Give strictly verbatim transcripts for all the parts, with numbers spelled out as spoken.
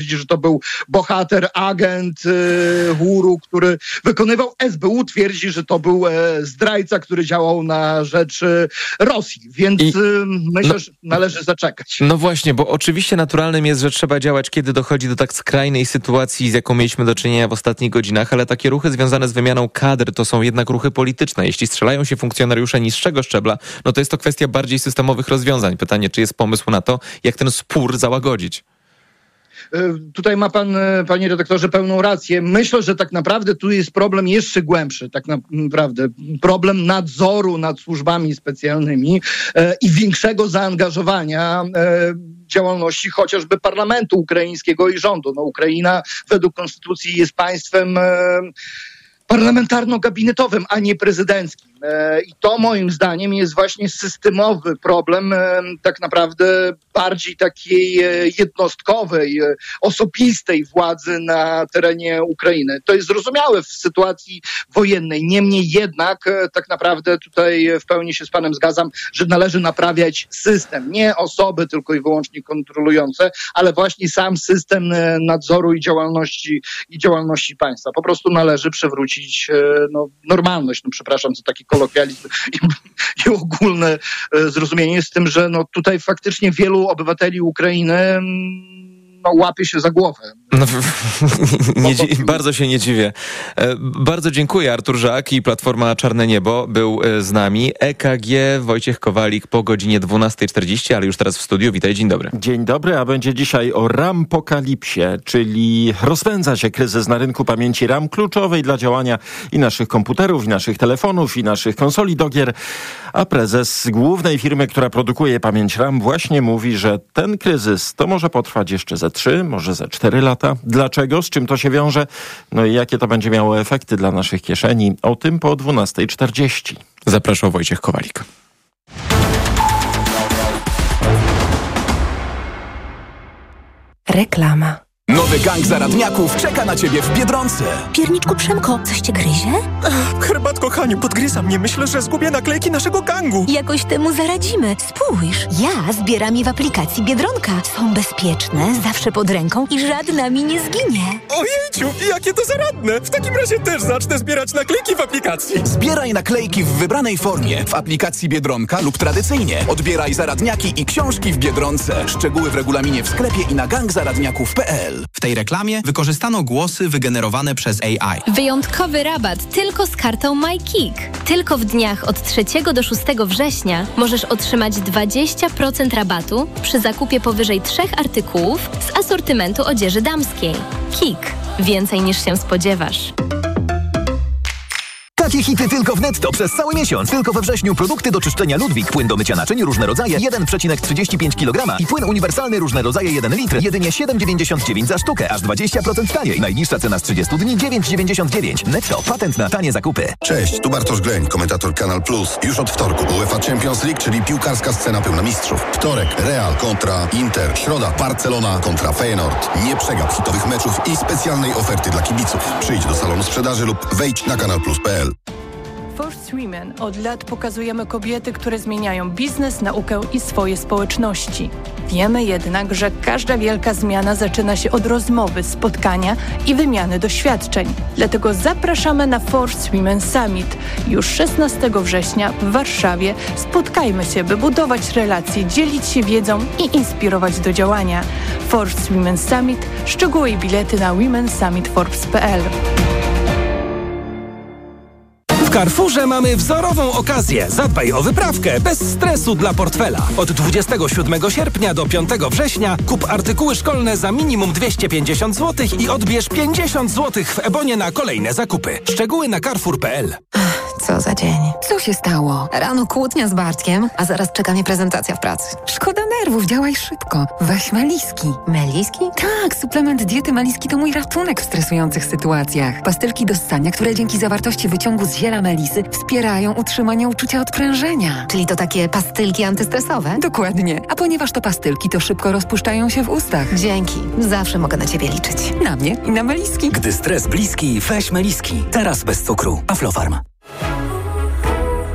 że to był bohater, agent yy, chóru, który wykonywał. S B U twierdzi, że to był e, zdrajca, który działał na rzecz e, Rosji. Więc I, e, myślę, no, że należy zaczekać. No właśnie, bo oczywiście naturalnym jest, że trzeba działać, kiedy dochodzi do tak skrajnej sytuacji, z jaką mieliśmy do czynienia w ostatnich godzinach, ale takie ruchy związane z wymianą kadr to są jednak ruchy polityczne. Jeśli strzelają się funkcjonariusze niższego szczebla, no to jest to kwestia bardziej systemowych rozwiązań. Pytanie, czy jest pomysł na to, jak ten spór załagodzić? Tutaj ma pan, panie redaktorze, pełną rację. Myślę, że tak naprawdę tu jest problem jeszcze głębszy. Tak naprawdę problem nadzoru nad służbami specjalnymi e, i większego zaangażowania e, działalności chociażby parlamentu ukraińskiego i rządu. No, Ukraina według konstytucji jest państwem e, parlamentarno-gabinetowym, a nie prezydenckim. I to moim zdaniem jest właśnie systemowy problem tak naprawdę bardziej takiej jednostkowej, osobistej władzy na terenie Ukrainy. To jest zrozumiałe w sytuacji wojennej. Niemniej jednak tak naprawdę tutaj w pełni się z panem zgadzam, że należy naprawiać system. Nie osoby tylko i wyłącznie kontrolujące, ale właśnie sam system nadzoru i działalności, i działalności państwa. Po prostu należy przywrócić no, normalność. No, przepraszam za taki kolokwializm i, i ogólne e, zrozumienie z tym, że no, tutaj faktycznie wielu obywateli Ukrainy no, łapie się za głowę. No, nie, bardzo się nie dziwię. E, bardzo dziękuję. Artur Żak i Platforma Czarne Niebo był e, z nami. E K G, Wojciech Kowalik po godzinie dwunasta czterdzieści, ale już teraz w studiu. Witaj, dzień dobry. Dzień dobry, a będzie dzisiaj o rampokalipsie, czyli rozpędza się kryzys na rynku pamięci RAM kluczowej dla działania i naszych komputerów, i naszych telefonów, i naszych konsoli do gier. A prezes głównej firmy, która produkuje pamięć RAM, właśnie mówi, że ten kryzys to może potrwać jeszcze ze trzy, może ze cztery lata. Dlaczego? Z czym to się wiąże? No i jakie to będzie miało efekty dla naszych kieszeni? O tym po dwunasta czterdzieści. Zapraszał Wojciech Kowalik. Reklama. Nowy gang zaradniaków czeka na ciebie w Biedronce. Pierniczku Przemko, coś cię gryzie? Ach, herbatko Haniu, podgryza mnie. Myślę, że zgubię naklejki naszego gangu. Jakoś temu zaradzimy. Spójrz, ja zbieram je w aplikacji Biedronka. Są bezpieczne, zawsze pod ręką i żadna mi nie zginie. Ojejciu, jakie to zaradne. W takim razie też zacznę zbierać naklejki w aplikacji. Zbieraj naklejki w wybranej formie w aplikacji Biedronka lub tradycyjnie. Odbieraj zaradniaki i książki w Biedronce. Szczegóły w regulaminie w sklepie i na gang zaradniaków kropka p l. W tej reklamie wykorzystano głosy wygenerowane przez A I. Wyjątkowy rabat tylko z kartą MyKick. Tylko w dniach od trzeciego do szóstego września możesz otrzymać dwadzieścia procent rabatu przy zakupie powyżej trzech artykułów z asortymentu odzieży damskiej. Kik. Więcej niż się spodziewasz. Takie hity tylko w Netto przez cały miesiąc. Tylko we wrześniu produkty do czyszczenia Ludwik, płyn do mycia naczyń, różne rodzaje, jeden przecinek trzydzieści pięć kilograma i płyn uniwersalny, różne rodzaje, jeden litr, jedynie siedem dziewięćdziesiąt dziewięć za sztukę, aż dwadzieścia procent taniej. Najniższa cena z trzydziestu dni dziewięć dziewięćdziesiąt dziewięć. Netto, patent na tanie zakupy. Cześć, tu Bartosz Gleń, komentator Kanal Plus. Już od wtorku UEFA Champions League, czyli piłkarska scena pełna mistrzów. Wtorek Real kontra Inter, środa Barcelona kontra Feyenoord. Nie przegap hitowych meczów i specjalnej oferty dla kibiców. Przyjdź do salonu sprzedaży lub wejdź na kanal plus kropka p l. First Women od lat pokazujemy kobiety, które zmieniają biznes, naukę i swoje społeczności. Wiemy jednak, że każda wielka zmiana zaczyna się od rozmowy, spotkania i wymiany doświadczeń. Dlatego zapraszamy na First Women Summit. Już szesnastego września w Warszawie spotkajmy się, by budować relacje, dzielić się wiedzą i inspirować do działania. First Women Summit. Szczegóły i bilety na women summit forbes kropka p l. W Carrefourze mamy wzorową okazję. Zadbaj o wyprawkę bez stresu dla portfela. Od dwudziestego siódmego sierpnia do piątego września kup artykuły szkolne za minimum dwieście pięćdziesiąt złotych i odbierz pięćdziesiąt złotych w Ebonie na kolejne zakupy. Szczegóły na carrefour kropka p l. Co za dzień. Co się stało? Rano kłótnia z Bartkiem, a zaraz czeka mnie prezentacja w pracy. Szkoda nerwów, działaj szybko. Weź Meliski. Meliski? Tak, suplement diety Meliski to mój ratunek w stresujących sytuacjach. Pastylki do ssania, które dzięki zawartości wyciągu z ziela melisy wspierają utrzymanie uczucia odprężenia. Czyli to takie pastylki antystresowe? Dokładnie. A ponieważ to pastylki, to szybko rozpuszczają się w ustach. Dzięki. Zawsze mogę na ciebie liczyć. Na mnie i na Meliski. Gdy stres bliski, weź Meliski. Teraz bez cukru. Aflofarm.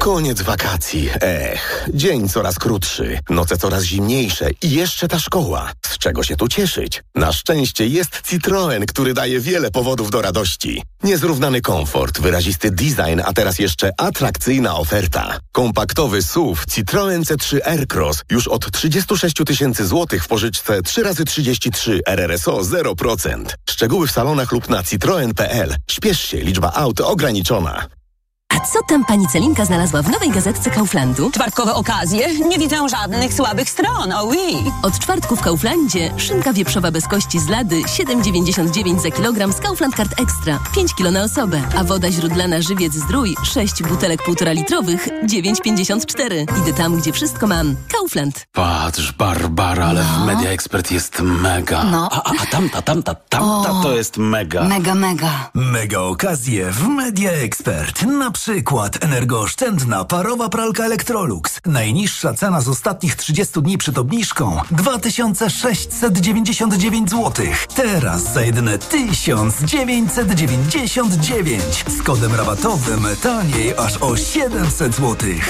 Koniec wakacji. Ech, dzień coraz krótszy, noce coraz zimniejsze i jeszcze ta szkoła. Z czego się tu cieszyć? Na szczęście jest Citroen, który daje wiele powodów do radości. Niezrównany komfort, wyrazisty design, a teraz jeszcze atrakcyjna oferta. Kompaktowy S U V Citroen C trzy Aircross już od trzydzieści sześć tysięcy złotych w pożyczce trzy razy trzydzieści trzy R R S O zero procent. Szczegóły w salonach lub na citroen kropka p l. Śpiesz się, liczba aut ograniczona. A co tam pani Celinka znalazła w nowej gazetce Kauflandu? Czwartkowe okazje? Nie widzę żadnych słabych stron, oh oui. Od czwartku w Kauflandzie szynka wieprzowa bez kości z lady siedem dziewięćdziesiąt dziewięć za kilogram z Kaufland Card Extra, pięć kilo na osobę. A woda źródlana Żywiec Zdrój, sześć butelek półtora litrowych, dziewięć pięćdziesiąt cztery. Idę tam, gdzie wszystko mam. Kaufland. Patrz, Barbara, ale no. w Media Expert jest mega. No. A, a, a tamta, tamta, tamta o, to jest mega. Mega, mega. Mega okazje w Media Expert. Na przykład energooszczędna parowa pralka Electrolux. Najniższa cena z ostatnich trzydziestu dni przed obniżką dwa tysiące sześćset dziewięćdziesiąt dziewięć złotych. Teraz za jedyne tysiąc dziewięćset dziewięćdziesiąt dziewięć. Z kodem rabatowym taniej aż o siedemset złotych.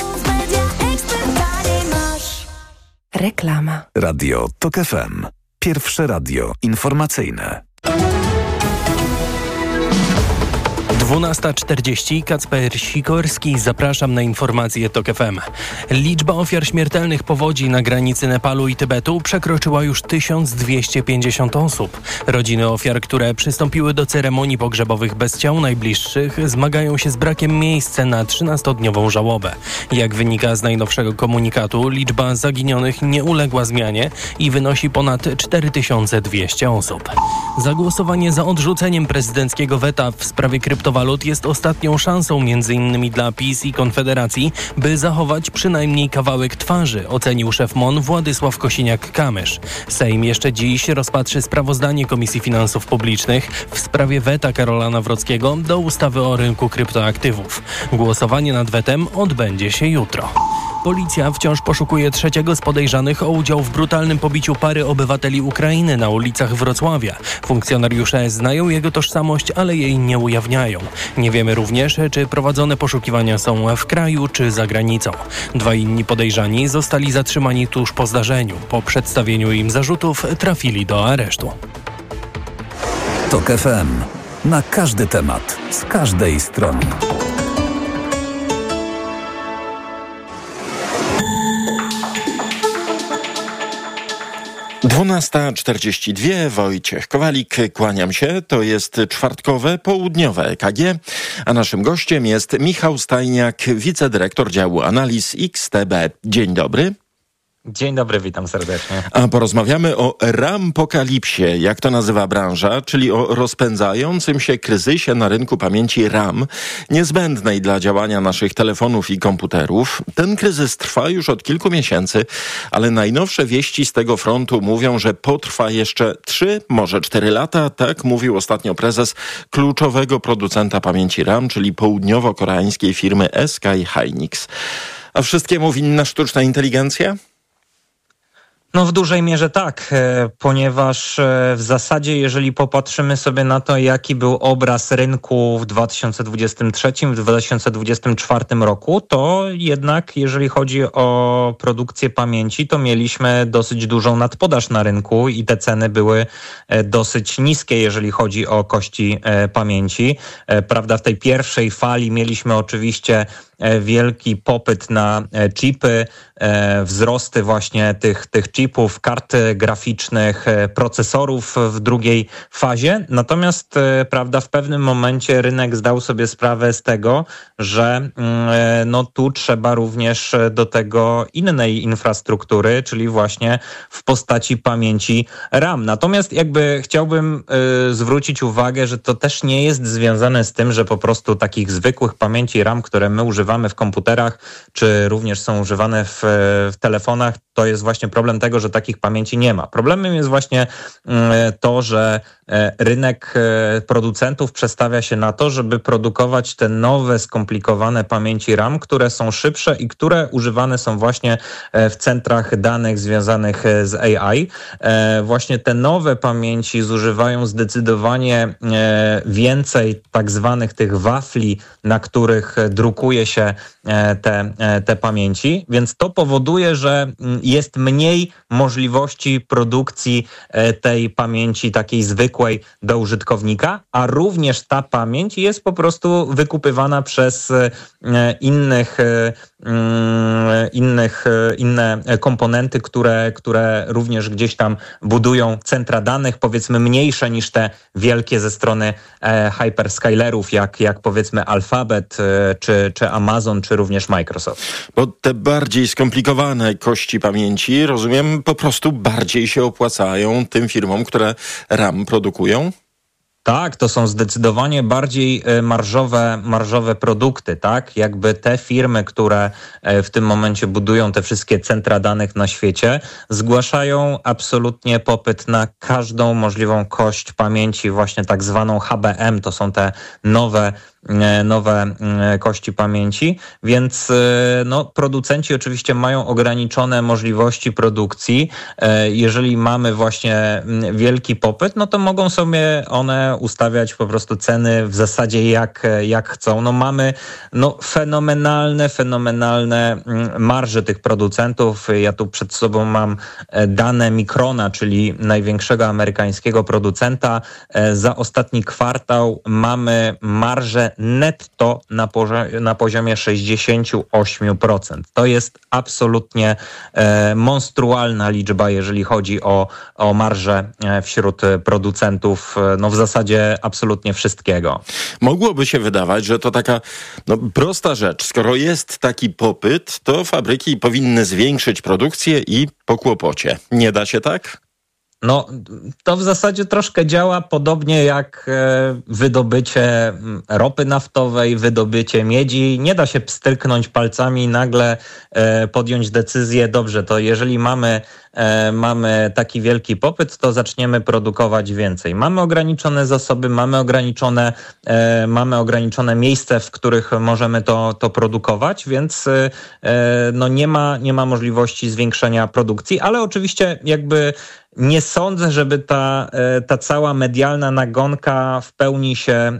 Reklama. Radio Tok F M. Pierwsze radio informacyjne. dwunasta czterdzieści, Kacper Sikorski, zapraszam na informacje Tok F M. Liczba ofiar śmiertelnych powodzi na granicy Nepalu i Tybetu przekroczyła już tysiąc dwieście pięćdziesiąt osób. Rodziny ofiar, które przystąpiły do ceremonii pogrzebowych bez ciał najbliższych, zmagają się z brakiem miejsca na trzynastodniową żałobę. Jak wynika z najnowszego komunikatu, liczba zaginionych nie uległa zmianie i wynosi ponad cztery tysiące dwieście osób. Zagłosowanie za odrzuceniem prezydenckiego weta w sprawie kryptowalut jest ostatnią szansą m.in. dla PiS i Konfederacji, by zachować przynajmniej kawałek twarzy, ocenił szef M O N Władysław Kosiniak-Kamysz. Sejm jeszcze dziś rozpatrzy sprawozdanie Komisji Finansów Publicznych w sprawie weta Karola Nawrockiego do ustawy o rynku kryptoaktywów. Głosowanie nad wetem odbędzie się jutro. Policja wciąż poszukuje trzeciego z podejrzanych o udział w brutalnym pobiciu pary obywateli Ukrainy na ulicach Wrocławia. Funkcjonariusze znają jego tożsamość, ale jej nie ujawniają. Nie wiemy również, czy prowadzone poszukiwania są w kraju czy za granicą. Dwaj inni podejrzani zostali zatrzymani tuż po zdarzeniu. Po przedstawieniu im zarzutów trafili do aresztu. Tok F M. Na każdy temat, z każdej strony. dwunasta czterdzieści dwa, Wojciech Kowalik, kłaniam się. To jest czwartkowe, południowe E K G, a naszym gościem jest Michał Stajniak, wicedyrektor działu analiz X T B. Dzień dobry. Dzień dobry, witam serdecznie. A porozmawiamy o rampokalipsie, jak to nazywa branża, czyli o rozpędzającym się kryzysie na rynku pamięci RAM, niezbędnej dla działania naszych telefonów i komputerów. Ten kryzys trwa już od kilku miesięcy, ale najnowsze wieści z tego frontu mówią, że potrwa jeszcze trzy, może cztery lata. Tak mówił ostatnio prezes kluczowego producenta pamięci RAM, czyli południowo-koreańskiej firmy S K Hynix. A wszystkiemu winna sztuczna inteligencja? No w dużej mierze tak, ponieważ w zasadzie jeżeli popatrzymy sobie na to, jaki był obraz rynku w dwa tysiące dwudziestym trzecim, w dwa tysiące dwudziestym czwartym roku, to jednak jeżeli chodzi o produkcję pamięci, to mieliśmy dosyć dużą nadpodaż na rynku i te ceny były dosyć niskie, jeżeli chodzi o kości pamięci. Prawda, w tej pierwszej fali mieliśmy oczywiście wielki popyt na chipy, wzrosty właśnie tych, tych chipów, kart graficznych, procesorów w drugiej fazie. Natomiast, prawda, w pewnym momencie rynek zdał sobie sprawę z tego, że no tu trzeba również do tego innej infrastruktury, czyli właśnie w postaci pamięci RAM. Natomiast jakby chciałbym y, zwrócić uwagę, że to też nie jest związane z tym, że po prostu takich zwykłych pamięci RAM, które my używamy w komputerach, czy również są używane w, w telefonach, to jest właśnie problem tego, że takich pamięci nie ma. Problemem jest właśnie to, że rynek producentów przestawia się na to, żeby produkować te nowe, skomplikowane pamięci RAM, które są szybsze i które używane są właśnie w centrach danych związanych z A I. Właśnie te nowe pamięci zużywają zdecydowanie więcej tak zwanych tych wafli, na których drukuje się te, te pamięci, więc to powoduje, że jest mniej możliwości produkcji tej pamięci takiej zwykłej do użytkownika, a również ta pamięć jest po prostu wykupywana przez innych, innych, inne komponenty, które, które również gdzieś tam budują centra danych, powiedzmy mniejsze niż te wielkie ze strony hyperscalerów, jak, jak powiedzmy Alphabet, czy, czy Amazon, czy również Microsoft. Bo te bardziej skomplikowane kości pamięci, rozumiem, po prostu bardziej się opłacają tym firmom, które RAM produkują? Tak, to są zdecydowanie bardziej marżowe, marżowe produkty, tak? Jakby te firmy, które w tym momencie budują te wszystkie centra danych na świecie, zgłaszają absolutnie popyt na każdą możliwą kość pamięci, właśnie tak zwaną H B M, to są te nowe nowe kości pamięci, więc no, producenci oczywiście mają ograniczone możliwości produkcji. Jeżeli mamy właśnie wielki popyt, no to mogą sobie one ustawiać po prostu ceny w zasadzie jak, jak chcą. No mamy no, fenomenalne, fenomenalne marże tych producentów. Ja tu przed sobą mam dane Microna, czyli największego amerykańskiego producenta. Za ostatni kwartał mamy marżę netto na, pozi- na poziomie sześćdziesiąt osiem procent. To jest absolutnie e, monstrualna liczba, jeżeli chodzi o, o marżę wśród producentów, no w zasadzie absolutnie wszystkiego. Mogłoby się wydawać, że to taka no, prosta rzecz. Skoro jest taki popyt, to fabryki powinny zwiększyć produkcję i po kłopocie. Nie da się tak? No, to w zasadzie troszkę działa podobnie jak wydobycie ropy naftowej, wydobycie miedzi. Nie da się pstryknąć palcami i nagle podjąć decyzję, dobrze, to jeżeli mamy, mamy taki wielki popyt, to zaczniemy produkować więcej. Mamy ograniczone zasoby, mamy ograniczone, mamy ograniczone miejsca, w których możemy to, to produkować, więc no nie ma, nie ma możliwości zwiększenia produkcji, ale oczywiście jakby nie sądzę, żeby ta, ta cała medialna nagonka w pełni się,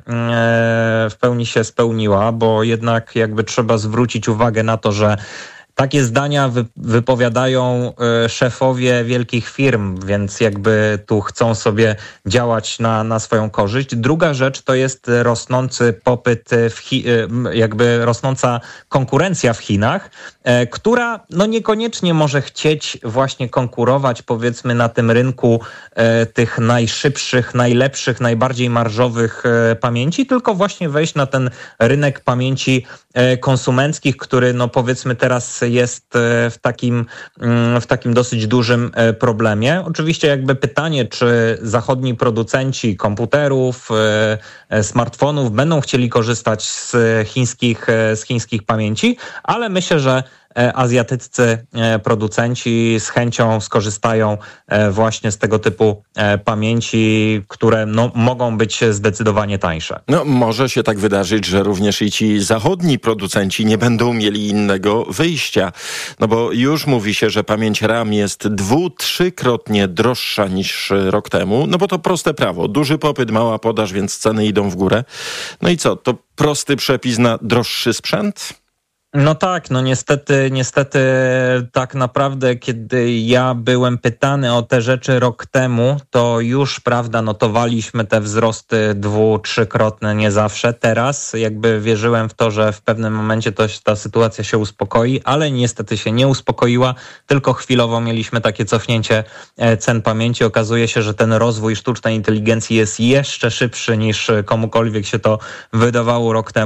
w pełni się spełniła, bo jednak jakby trzeba zwrócić uwagę na to, że takie zdania wy, wypowiadają y, szefowie wielkich firm, więc jakby tu chcą sobie działać na, na swoją korzyść. Druga rzecz to jest rosnący popyt, w Chi- y, jakby rosnąca konkurencja w Chinach, y, która no niekoniecznie może chcieć właśnie konkurować powiedzmy na tym rynku y, tych najszybszych, najlepszych, najbardziej marżowych y, pamięci, tylko właśnie wejść na ten rynek pamięci y, konsumenckich, który no powiedzmy teraz jest w takim, w takim dosyć dużym problemie. Oczywiście jakby pytanie, czy zachodni producenci komputerów, smartfonów będą chcieli korzystać z chińskich, z chińskich pamięci, ale myślę, że azjatyccy producenci z chęcią skorzystają właśnie z tego typu pamięci, które no, mogą być zdecydowanie tańsze. No może się tak wydarzyć, że również i ci zachodni producenci nie będą mieli innego wyjścia. No bo już mówi się, że pamięć RAM jest dwu, trzykrotnie droższa niż rok temu. No bo to proste prawo. Duży popyt, mała podaż, więc ceny idą w górę. No i co? To prosty przepis na droższy sprzęt? No tak, no niestety, niestety tak naprawdę, kiedy ja byłem pytany o te rzeczy rok temu, to już, prawda, notowaliśmy te wzrosty dwu, trzykrotne, nie zawsze. Teraz jakby wierzyłem w to, że w pewnym momencie to, ta sytuacja się uspokoi, ale niestety się nie uspokoiła, tylko chwilowo mieliśmy takie cofnięcie cen pamięci. Okazuje się, że ten rozwój sztucznej inteligencji jest jeszcze szybszy niż komukolwiek się to wydawało rok temu.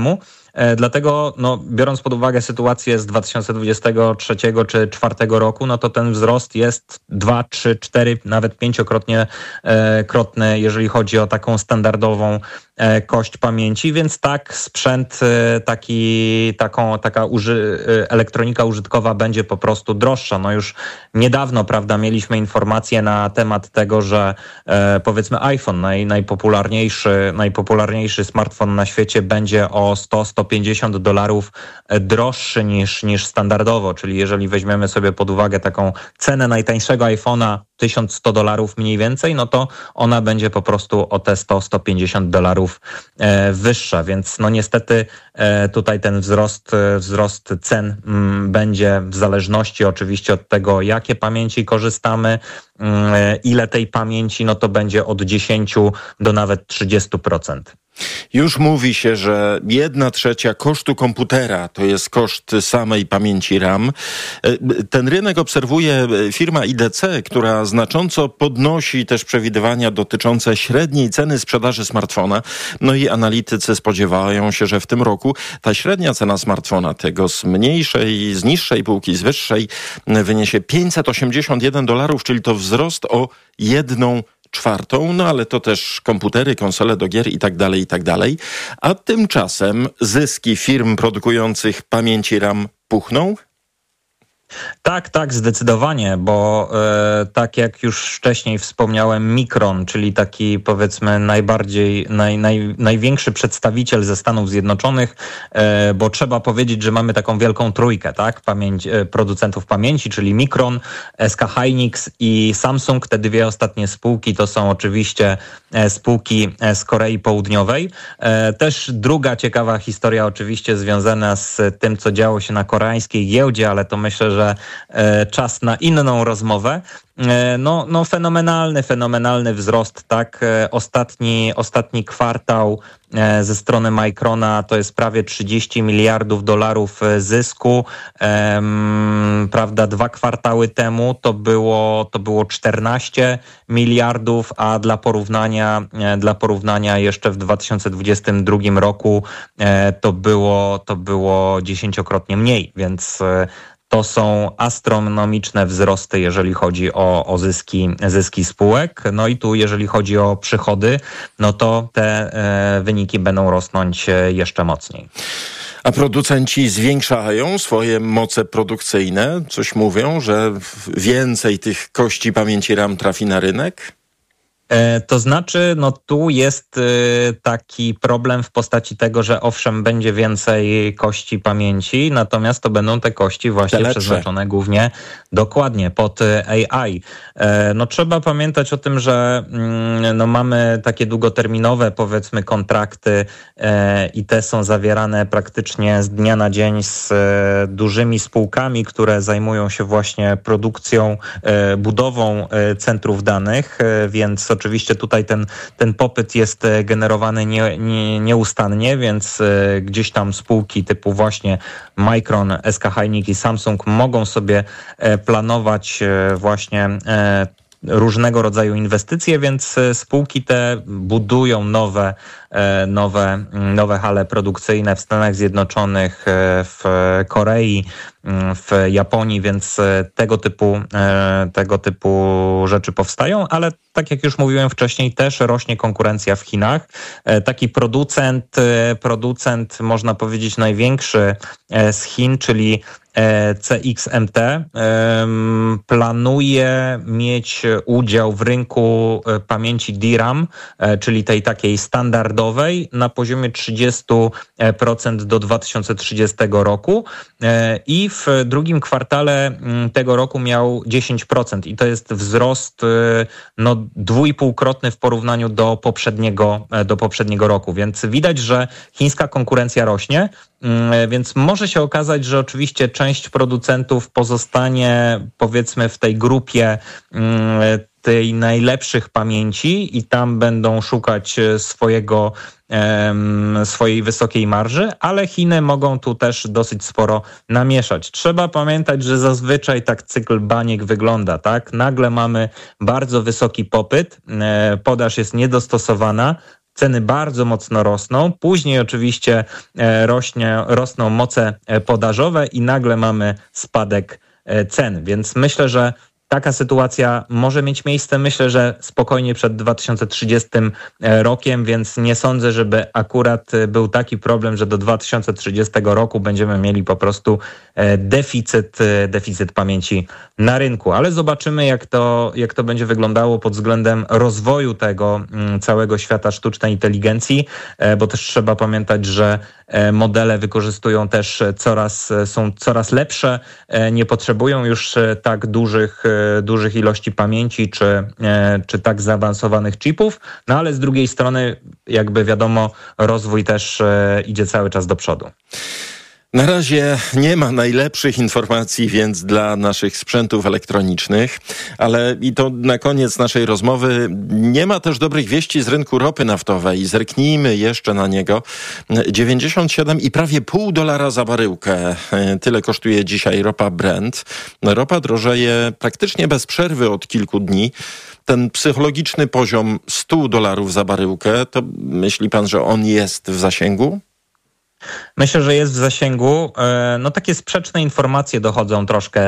Dlatego, no, biorąc pod uwagę sytuację z dwa tysiące dwudziestego trzeciego czy dwa tysiące czwartego roku, no to ten wzrost jest dwa, trzy, cztery, nawet pięciokrotnie e, krotny, jeżeli chodzi o taką standardową e, kość pamięci, więc tak sprzęt e, taki, taką, taka uży, e, elektronika użytkowa będzie po prostu droższa. No już niedawno, prawda, mieliśmy informacje na temat tego, że e, powiedzmy iPhone, naj, najpopularniejszy, najpopularniejszy smartfon na świecie będzie o sto do stu pięćdziesięciu dolarów droższy niż, niż standardowo, czyli jeżeli weźmiemy sobie pod uwagę taką cenę najtańszego iPhone'a tysiąc sto dolarów mniej więcej, no to ona będzie po prostu o te sto do stu pięćdziesięciu dolarów e, wyższa, więc no niestety e, tutaj ten wzrost, e, wzrost cen m, będzie w zależności oczywiście od tego, jakie pamięci korzystamy, m, ile tej pamięci, no to będzie od dziesięciu do nawet trzydziestu procent. Już mówi się, że jedna trzecia kosztu komputera to jest koszt samej pamięci RAM. Ten rynek obserwuje firma I D C, która znacząco podnosi też przewidywania dotyczące średniej ceny sprzedaży smartfona. No i analitycy spodziewają się, że w tym roku ta średnia cena smartfona, tego z mniejszej, z niższej półki, z wyższej, wyniesie pięćset osiemdziesiąt jeden dolarów, czyli to wzrost o jedną czwartą, no ale to też komputery, konsole do gier i tak dalej, i tak dalej. A tymczasem zyski firm produkujących pamięci RAM puchną? Tak, tak, zdecydowanie, bo e, tak jak już wcześniej wspomniałem, Micron, czyli taki powiedzmy najbardziej, naj, naj, największy przedstawiciel ze Stanów Zjednoczonych, e, bo trzeba powiedzieć, że mamy taką wielką trójkę, tak, Pamięć, e, producentów pamięci, czyli Micron, S K Hynix i Samsung. Te dwie ostatnie spółki to są oczywiście e, spółki z Korei Południowej. E, też druga ciekawa historia oczywiście związana z tym, co działo się na koreańskiej giełdzie, ale to myślę, że że czas na inną rozmowę. No, no fenomenalny, fenomenalny wzrost, tak? Ostatni, ostatni kwartał ze strony Microna to jest prawie trzydzieści miliardów dolarów zysku. Um, prawda, dwa kwartały temu to było, to było czternaście miliardów, a dla porównania, dla porównania jeszcze w dwa tysiące dwudziestym drugim roku to było, to było dziesięciokrotnie mniej, więc to są astronomiczne wzrosty, jeżeli chodzi o, o zyski, zyski spółek. No i tu, jeżeli chodzi o przychody, no to te e, wyniki będą rosnąć jeszcze mocniej. A producenci zwiększają swoje moce produkcyjne? Coś mówią, że więcej tych kości pamięci RAM trafi na rynek? To znaczy, no tu jest taki problem w postaci tego, że owszem, będzie więcej kości pamięci, natomiast to będą te kości właśnie te przeznaczone głównie dokładnie pod A I. No trzeba pamiętać o tym, że no, mamy takie długoterminowe, powiedzmy, kontrakty i te są zawierane praktycznie z dnia na dzień z dużymi spółkami, które zajmują się właśnie produkcją, budową centrów danych, więc oczywiście tutaj ten, ten popyt jest generowany nie, nie, nieustannie, więc y, gdzieś tam spółki typu właśnie Micron, S K Hynix i Samsung mogą sobie e, planować e, właśnie e, różnego rodzaju inwestycje, więc spółki te budują nowe, nowe, nowe hale produkcyjne w Stanach Zjednoczonych, w Korei, w Japonii, więc tego typu, tego typu rzeczy powstają, ale tak jak już mówiłem wcześniej, też rośnie konkurencja w Chinach. Taki producent, producent można powiedzieć największy z Chin, czyli C X M T, planuje mieć udział w rynku pamięci D RAM, czyli tej takiej standardowej, na poziomie trzydzieści procent do dwa tysiące trzydziestego roku i w drugim kwartale tego roku miał dziesięć procent i to jest wzrost no dwuipółkrotny w porównaniu do poprzedniego, do poprzedniego roku, więc widać, że chińska konkurencja rośnie, więc może się okazać, że oczywiście część producentów pozostanie, powiedzmy, w tej grupie tej najlepszych pamięci i tam będą szukać swojego, swojej wysokiej marży, ale Chiny mogą tu też dosyć sporo namieszać. Trzeba pamiętać, że zazwyczaj tak cykl baniek wygląda, tak? Nagle mamy bardzo wysoki popyt, podaż jest niedostosowana, ceny bardzo mocno rosną, później oczywiście rośnie, rosną moce podażowe i nagle mamy spadek cen, więc myślę, że taka sytuacja może mieć miejsce, myślę, że spokojnie przed dwa tysiące trzydziestym rokiem, więc nie sądzę, żeby akurat był taki problem, że do dwa tysiące trzydziestego roku będziemy mieli po prostu deficyt, deficyt pamięci na rynku. Ale zobaczymy, jak to, jak to będzie wyglądało pod względem rozwoju tego całego świata sztucznej inteligencji, bo też trzeba pamiętać, że modele wykorzystują też coraz, są coraz lepsze, nie potrzebują już tak dużych dużych ilości pamięci czy, czy tak zaawansowanych chipów, no ale z drugiej strony jakby wiadomo rozwój też idzie cały czas do przodu. Na razie nie ma najlepszych informacji więc dla naszych sprzętów elektronicznych, ale i to na koniec naszej rozmowy, nie ma też dobrych wieści z rynku ropy naftowej. Zerknijmy jeszcze na niego. dziewięćdziesiąt siedem i prawie pół dolara za baryłkę. Tyle kosztuje dzisiaj ropa Brent. Ropa drożeje praktycznie bez przerwy od kilku dni. Ten psychologiczny poziom sto dolarów za baryłkę, to myśli pan, że on jest w zasięgu? Myślę, że jest w zasięgu. No takie sprzeczne informacje dochodzą troszkę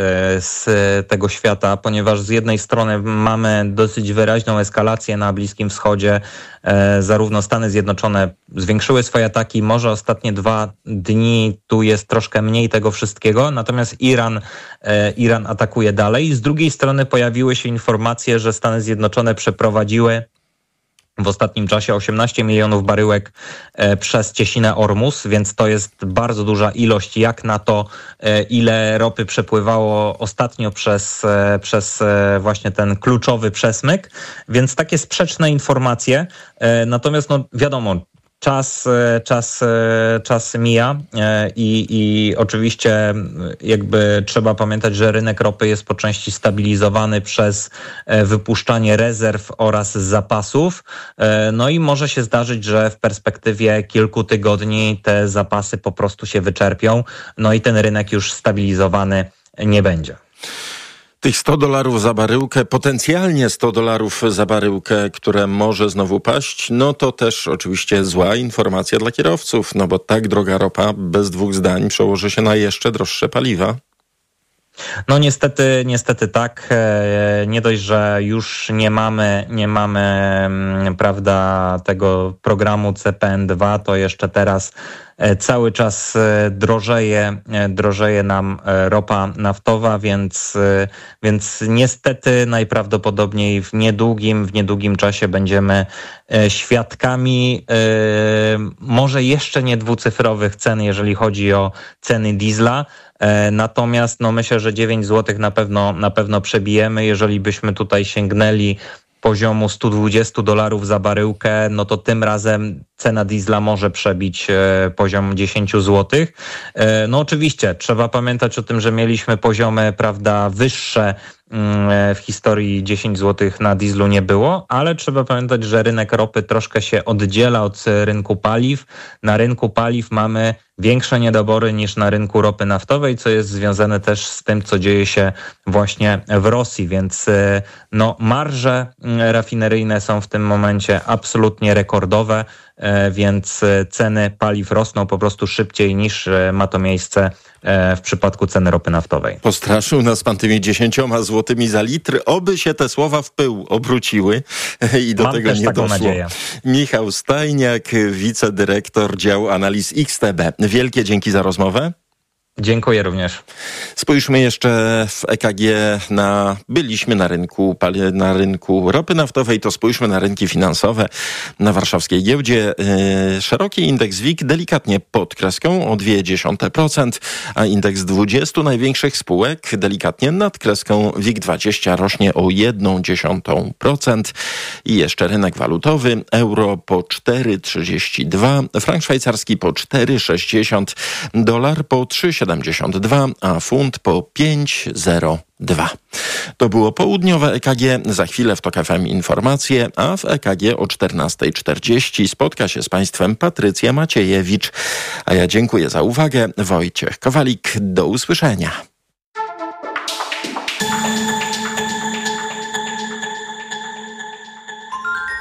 z tego świata, ponieważ z jednej strony mamy dosyć wyraźną eskalację na Bliskim Wschodzie. Zarówno Stany Zjednoczone zwiększyły swoje ataki, może ostatnie dwa dni tu jest troszkę mniej tego wszystkiego, natomiast Iran, Iran atakuje dalej. Z drugiej strony pojawiły się informacje, że Stany Zjednoczone przeprowadziły w ostatnim czasie osiemnaście milionów baryłek przez cieśninę Ormus, więc to jest bardzo duża ilość jak na to, ile ropy przepływało ostatnio przez, przez właśnie ten kluczowy przesmyk, więc takie sprzeczne informacje. Natomiast no wiadomo, Czas, czas, czas mija i, i oczywiście jakby trzeba pamiętać, że rynek ropy jest po części stabilizowany przez wypuszczanie rezerw oraz zapasów. No i może się zdarzyć, że w perspektywie kilku tygodni te zapasy po prostu się wyczerpią, no i ten rynek już stabilizowany nie będzie. Tych sto dolarów za baryłkę, potencjalnie sto dolarów za baryłkę, które może znowu paść, no to też oczywiście zła informacja dla kierowców, no bo tak droga ropa bez dwóch zdań przełoży się na jeszcze droższe paliwa. No niestety, niestety tak. Nie dość, że już nie mamy, nie mamy, prawda, tego programu C P N dwa, to jeszcze teraz cały czas drożeje, drożeje nam ropa naftowa, więc, więc niestety najprawdopodobniej w niedługim, w niedługim czasie będziemy świadkami może jeszcze nie dwucyfrowych cen, jeżeli chodzi o ceny diesla. Natomiast no myślę, że dziewięć złotych na pewno, na pewno przebijemy. Jeżeli byśmy tutaj sięgnęli poziomu sto dwadzieścia dolarów za baryłkę, no to tym razem cena diesla może przebić poziom dziesięć złotych. No oczywiście trzeba pamiętać o tym, że mieliśmy poziomy, prawda, wyższe w historii dziesięć złotych na dieslu nie było, ale trzeba pamiętać, że rynek ropy troszkę się oddziela od rynku paliw. Na rynku paliw mamy większe niedobory niż na rynku ropy naftowej, co jest związane też z tym, co dzieje się właśnie w Rosji, więc no marże rafineryjne są w tym momencie absolutnie rekordowe, więc ceny paliw rosną po prostu szybciej niż ma to miejsce w przypadku ceny ropy naftowej. Postraszył nas pan tymi dziesięcioma złotymi za litr. Oby się te słowa w pył obróciły i do Mam tego też nie taką doszło. nadzieję. Michał Stajniak, wicedyrektor działu analiz X T B. Wielkie dzięki za rozmowę. Dziękuję również. Spójrzmy jeszcze w E K G na, byliśmy na rynku, na rynku ropy naftowej, to spójrzmy na rynki finansowe. Na warszawskiej giełdzie yy, szeroki indeks W I G delikatnie pod kreską o zero przecinek dwa procent, a indeks dwudziestu największych spółek delikatnie nad kreską. W I G dwadzieścia rośnie o zero przecinek jeden procent. I jeszcze rynek walutowy. Euro po cztery przecinek trzydzieści dwa, frank szwajcarski po cztery przecinek sześćdziesiąt, dolar po trzy przecinek siedemdziesiąt dwa, a funt po pięć przecinek zero dwa. To było południowe E K G. Za chwilę w Tok F M informacje, a w E K G o czternasta czterdzieści spotka się z Państwem Patrycja Maciejewicz. A ja dziękuję za uwagę. Wojciech Kowalik. Do usłyszenia.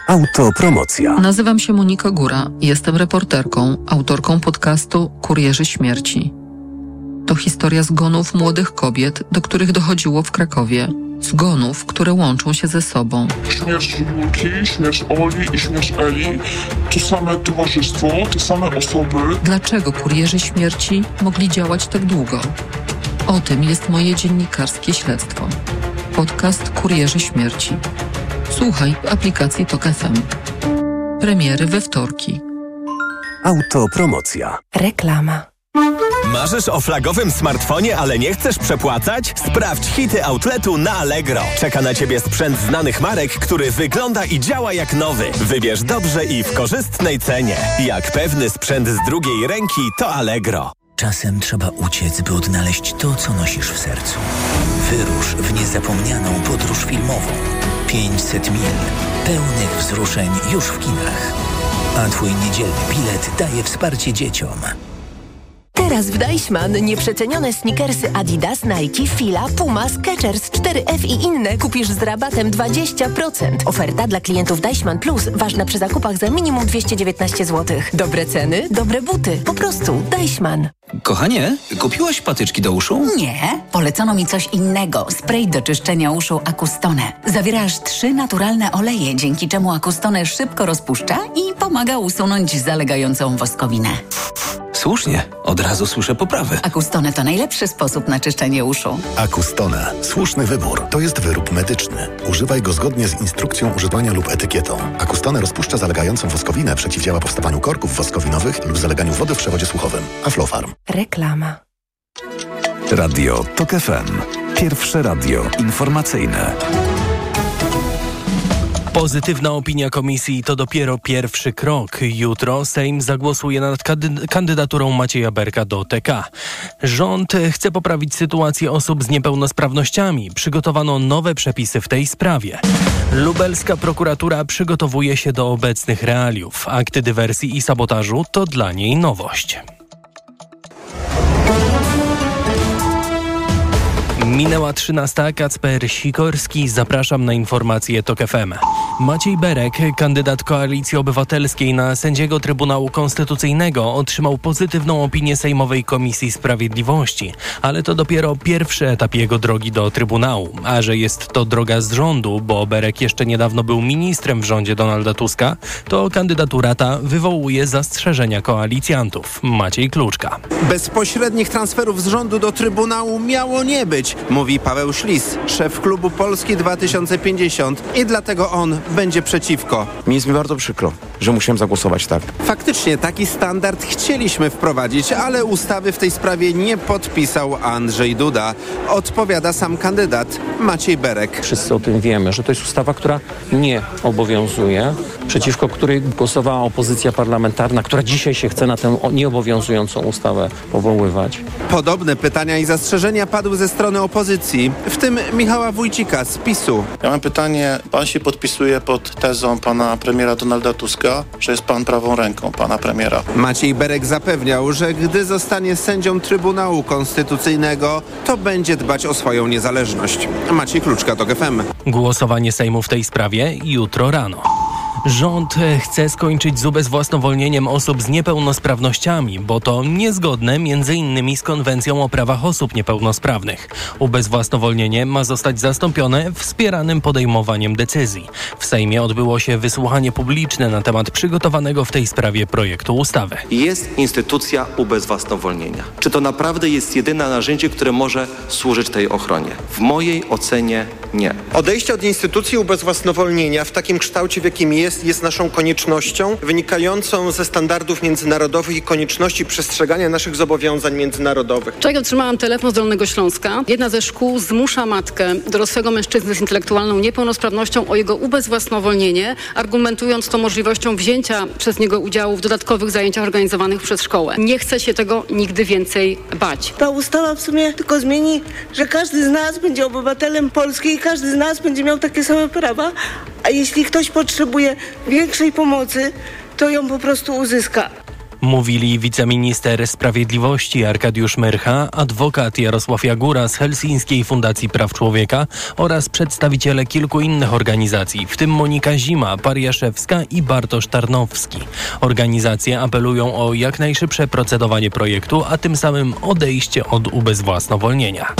Autopromocja. Nazywam się Monika Góra. Jestem reporterką, autorką podcastu Kurierzy Śmierci. To historia zgonów młodych kobiet, do których dochodziło w Krakowie. Zgonów, które łączą się ze sobą. Śmierć Julki, śmierć Oli i śmierć Eli to same towarzystwo, te same osoby. Dlaczego kurierzy śmierci mogli działać tak długo? O tym jest moje dziennikarskie śledztwo. Podcast Kurierzy Śmierci. Słuchaj w aplikacji Tok F M. Premiery we wtorki. Autopromocja. Reklama. Marzysz o flagowym smartfonie, ale nie chcesz przepłacać? Sprawdź hity outletu na Allegro. Czeka na Ciebie sprzęt znanych marek, który wygląda i działa jak nowy. Wybierz dobrze i w korzystnej cenie. Jak pewny sprzęt z drugiej ręki, to Allegro. Czasem trzeba uciec, by odnaleźć to, co nosisz w sercu. Wyrusz w niezapomnianą podróż filmową. pięćset mil pełnych wzruszeń już w kinach. A Twój niedzielny bilet daje wsparcie dzieciom. Teraz w Deichmann nieprzecenione sneakersy Adidas, Nike, Fila, Puma, Skechers, cztery F i inne kupisz z rabatem dwadzieścia procent. Oferta dla klientów Deichmann Plus ważna przy zakupach za minimum dwieście dziewiętnaście złotych. Dobre ceny, dobre buty. Po prostu Deichmann. Kochanie, kupiłaś patyczki do uszu? Nie, polecono mi coś innego. Spray do czyszczenia uszu Acustone. Zawiera aż trzy naturalne oleje, dzięki czemu Acustone szybko rozpuszcza i pomaga usunąć zalegającą woskowinę. Słusznie, od razu słyszę poprawę. Acustone to najlepszy sposób na czyszczenie uszu. Acustone. Słuszny wybór. To jest wyrób medyczny. Używaj go zgodnie z instrukcją używania lub etykietą. Acustone rozpuszcza zalegającą woskowinę, przeciwdziała powstawaniu korków woskowinowych lub zaleganiu wody w przewodzie słuchowym. Aflofarm. Reklama. Radio Tok F M. Pierwsze radio informacyjne. Pozytywna opinia komisji to dopiero pierwszy krok. Jutro Sejm zagłosuje nad kandydaturą Macieja Berka do T K. Rząd chce poprawić sytuację osób z niepełnosprawnościami. Przygotowano nowe przepisy w tej sprawie. Lubelska prokuratura przygotowuje się do obecnych realiów. Akty dywersji i sabotażu to dla niej nowość. Minęła trzynasta. Kacper Sikorski. Zapraszam na informacje Tok F M. Maciej Berek, kandydat Koalicji Obywatelskiej na sędziego Trybunału Konstytucyjnego, otrzymał pozytywną opinię Sejmowej Komisji Sprawiedliwości. Ale to dopiero pierwszy etap jego drogi do Trybunału. A że jest to droga z rządu, bo Berek jeszcze niedawno był ministrem w rządzie Donalda Tuska, to kandydatura ta wywołuje zastrzeżenia koalicjantów. Maciej Kluczka. Bezpośrednich transferów z rządu do Trybunału miało nie być, mówi Paweł Szlis, szef klubu Polski dwa tysiące pięćdziesiąt, i dlatego on będzie przeciwko. Mi jest mi bardzo przykro, że musiałem zagłosować tak. Faktycznie taki standard chcieliśmy wprowadzić, ale ustawy w tej sprawie nie podpisał Andrzej Duda. Odpowiada sam kandydat Maciej Berek. Wszyscy o tym wiemy, że to jest ustawa, która nie obowiązuje, przeciwko której głosowała opozycja parlamentarna, która dzisiaj się chce na tę nieobowiązującą ustawę powoływać. Podobne pytania i zastrzeżenia padły ze strony opozycji, w tym Michała Wójcika z PiSu. Ja mam pytanie, pan się podpisuje pod tezą pana premiera Donalda Tuska, że jest pan prawą ręką pana premiera. Maciej Berek zapewniał, że gdy zostanie sędzią Trybunału Konstytucyjnego, to będzie dbać o swoją niezależność. Maciej Kluczka, Tok F M. Głosowanie Sejmu w tej sprawie jutro rano. Rząd chce skończyć z ubezwłasnowolnieniem osób z niepełnosprawnościami, bo to niezgodne między innymi z Konwencją o prawach osób niepełnosprawnych. Ubezwłasnowolnienie ma zostać zastąpione wspieranym podejmowaniem decyzji. W Sejmie odbyło się wysłuchanie publiczne na temat przygotowanego w tej sprawie projektu ustawy. Jest instytucja ubezwłasnowolnienia. Czy to naprawdę jest jedyne narzędzie, które może służyć tej ochronie? W mojej ocenie nie. Odejście od instytucji ubezwłasnowolnienia w takim kształcie, w jakim jest, jest naszą koniecznością wynikającą ze standardów międzynarodowych i konieczności przestrzegania naszych zobowiązań międzynarodowych. Wczoraj otrzymałam telefon z Dolnego Śląska. Jedna ze szkół zmusza matkę dorosłego mężczyzny z intelektualną niepełnosprawnością o jego ubezwłasnowolnienie, argumentując to możliwością wzięcia przez niego udziału w dodatkowych zajęciach organizowanych przez szkołę. Nie chce się tego nigdy więcej bać. Ta ustawa w sumie tylko zmieni, że każdy z nas będzie obywatelem Polski i każdy z nas będzie miał takie same prawa, a jeśli ktoś potrzebuje większej pomocy, to ją po prostu uzyska. Mówili wiceminister sprawiedliwości Arkadiusz Myrcha, adwokat Jarosław Jagóra z Helsińskiej Fundacji Praw Człowieka oraz przedstawiciele kilku innych organizacji, w tym Monika Zima, Pariaszewska i Bartosz Tarnowski. Organizacje apelują o jak najszybsze procedowanie projektu, a tym samym odejście od ubezwłasnowolnienia.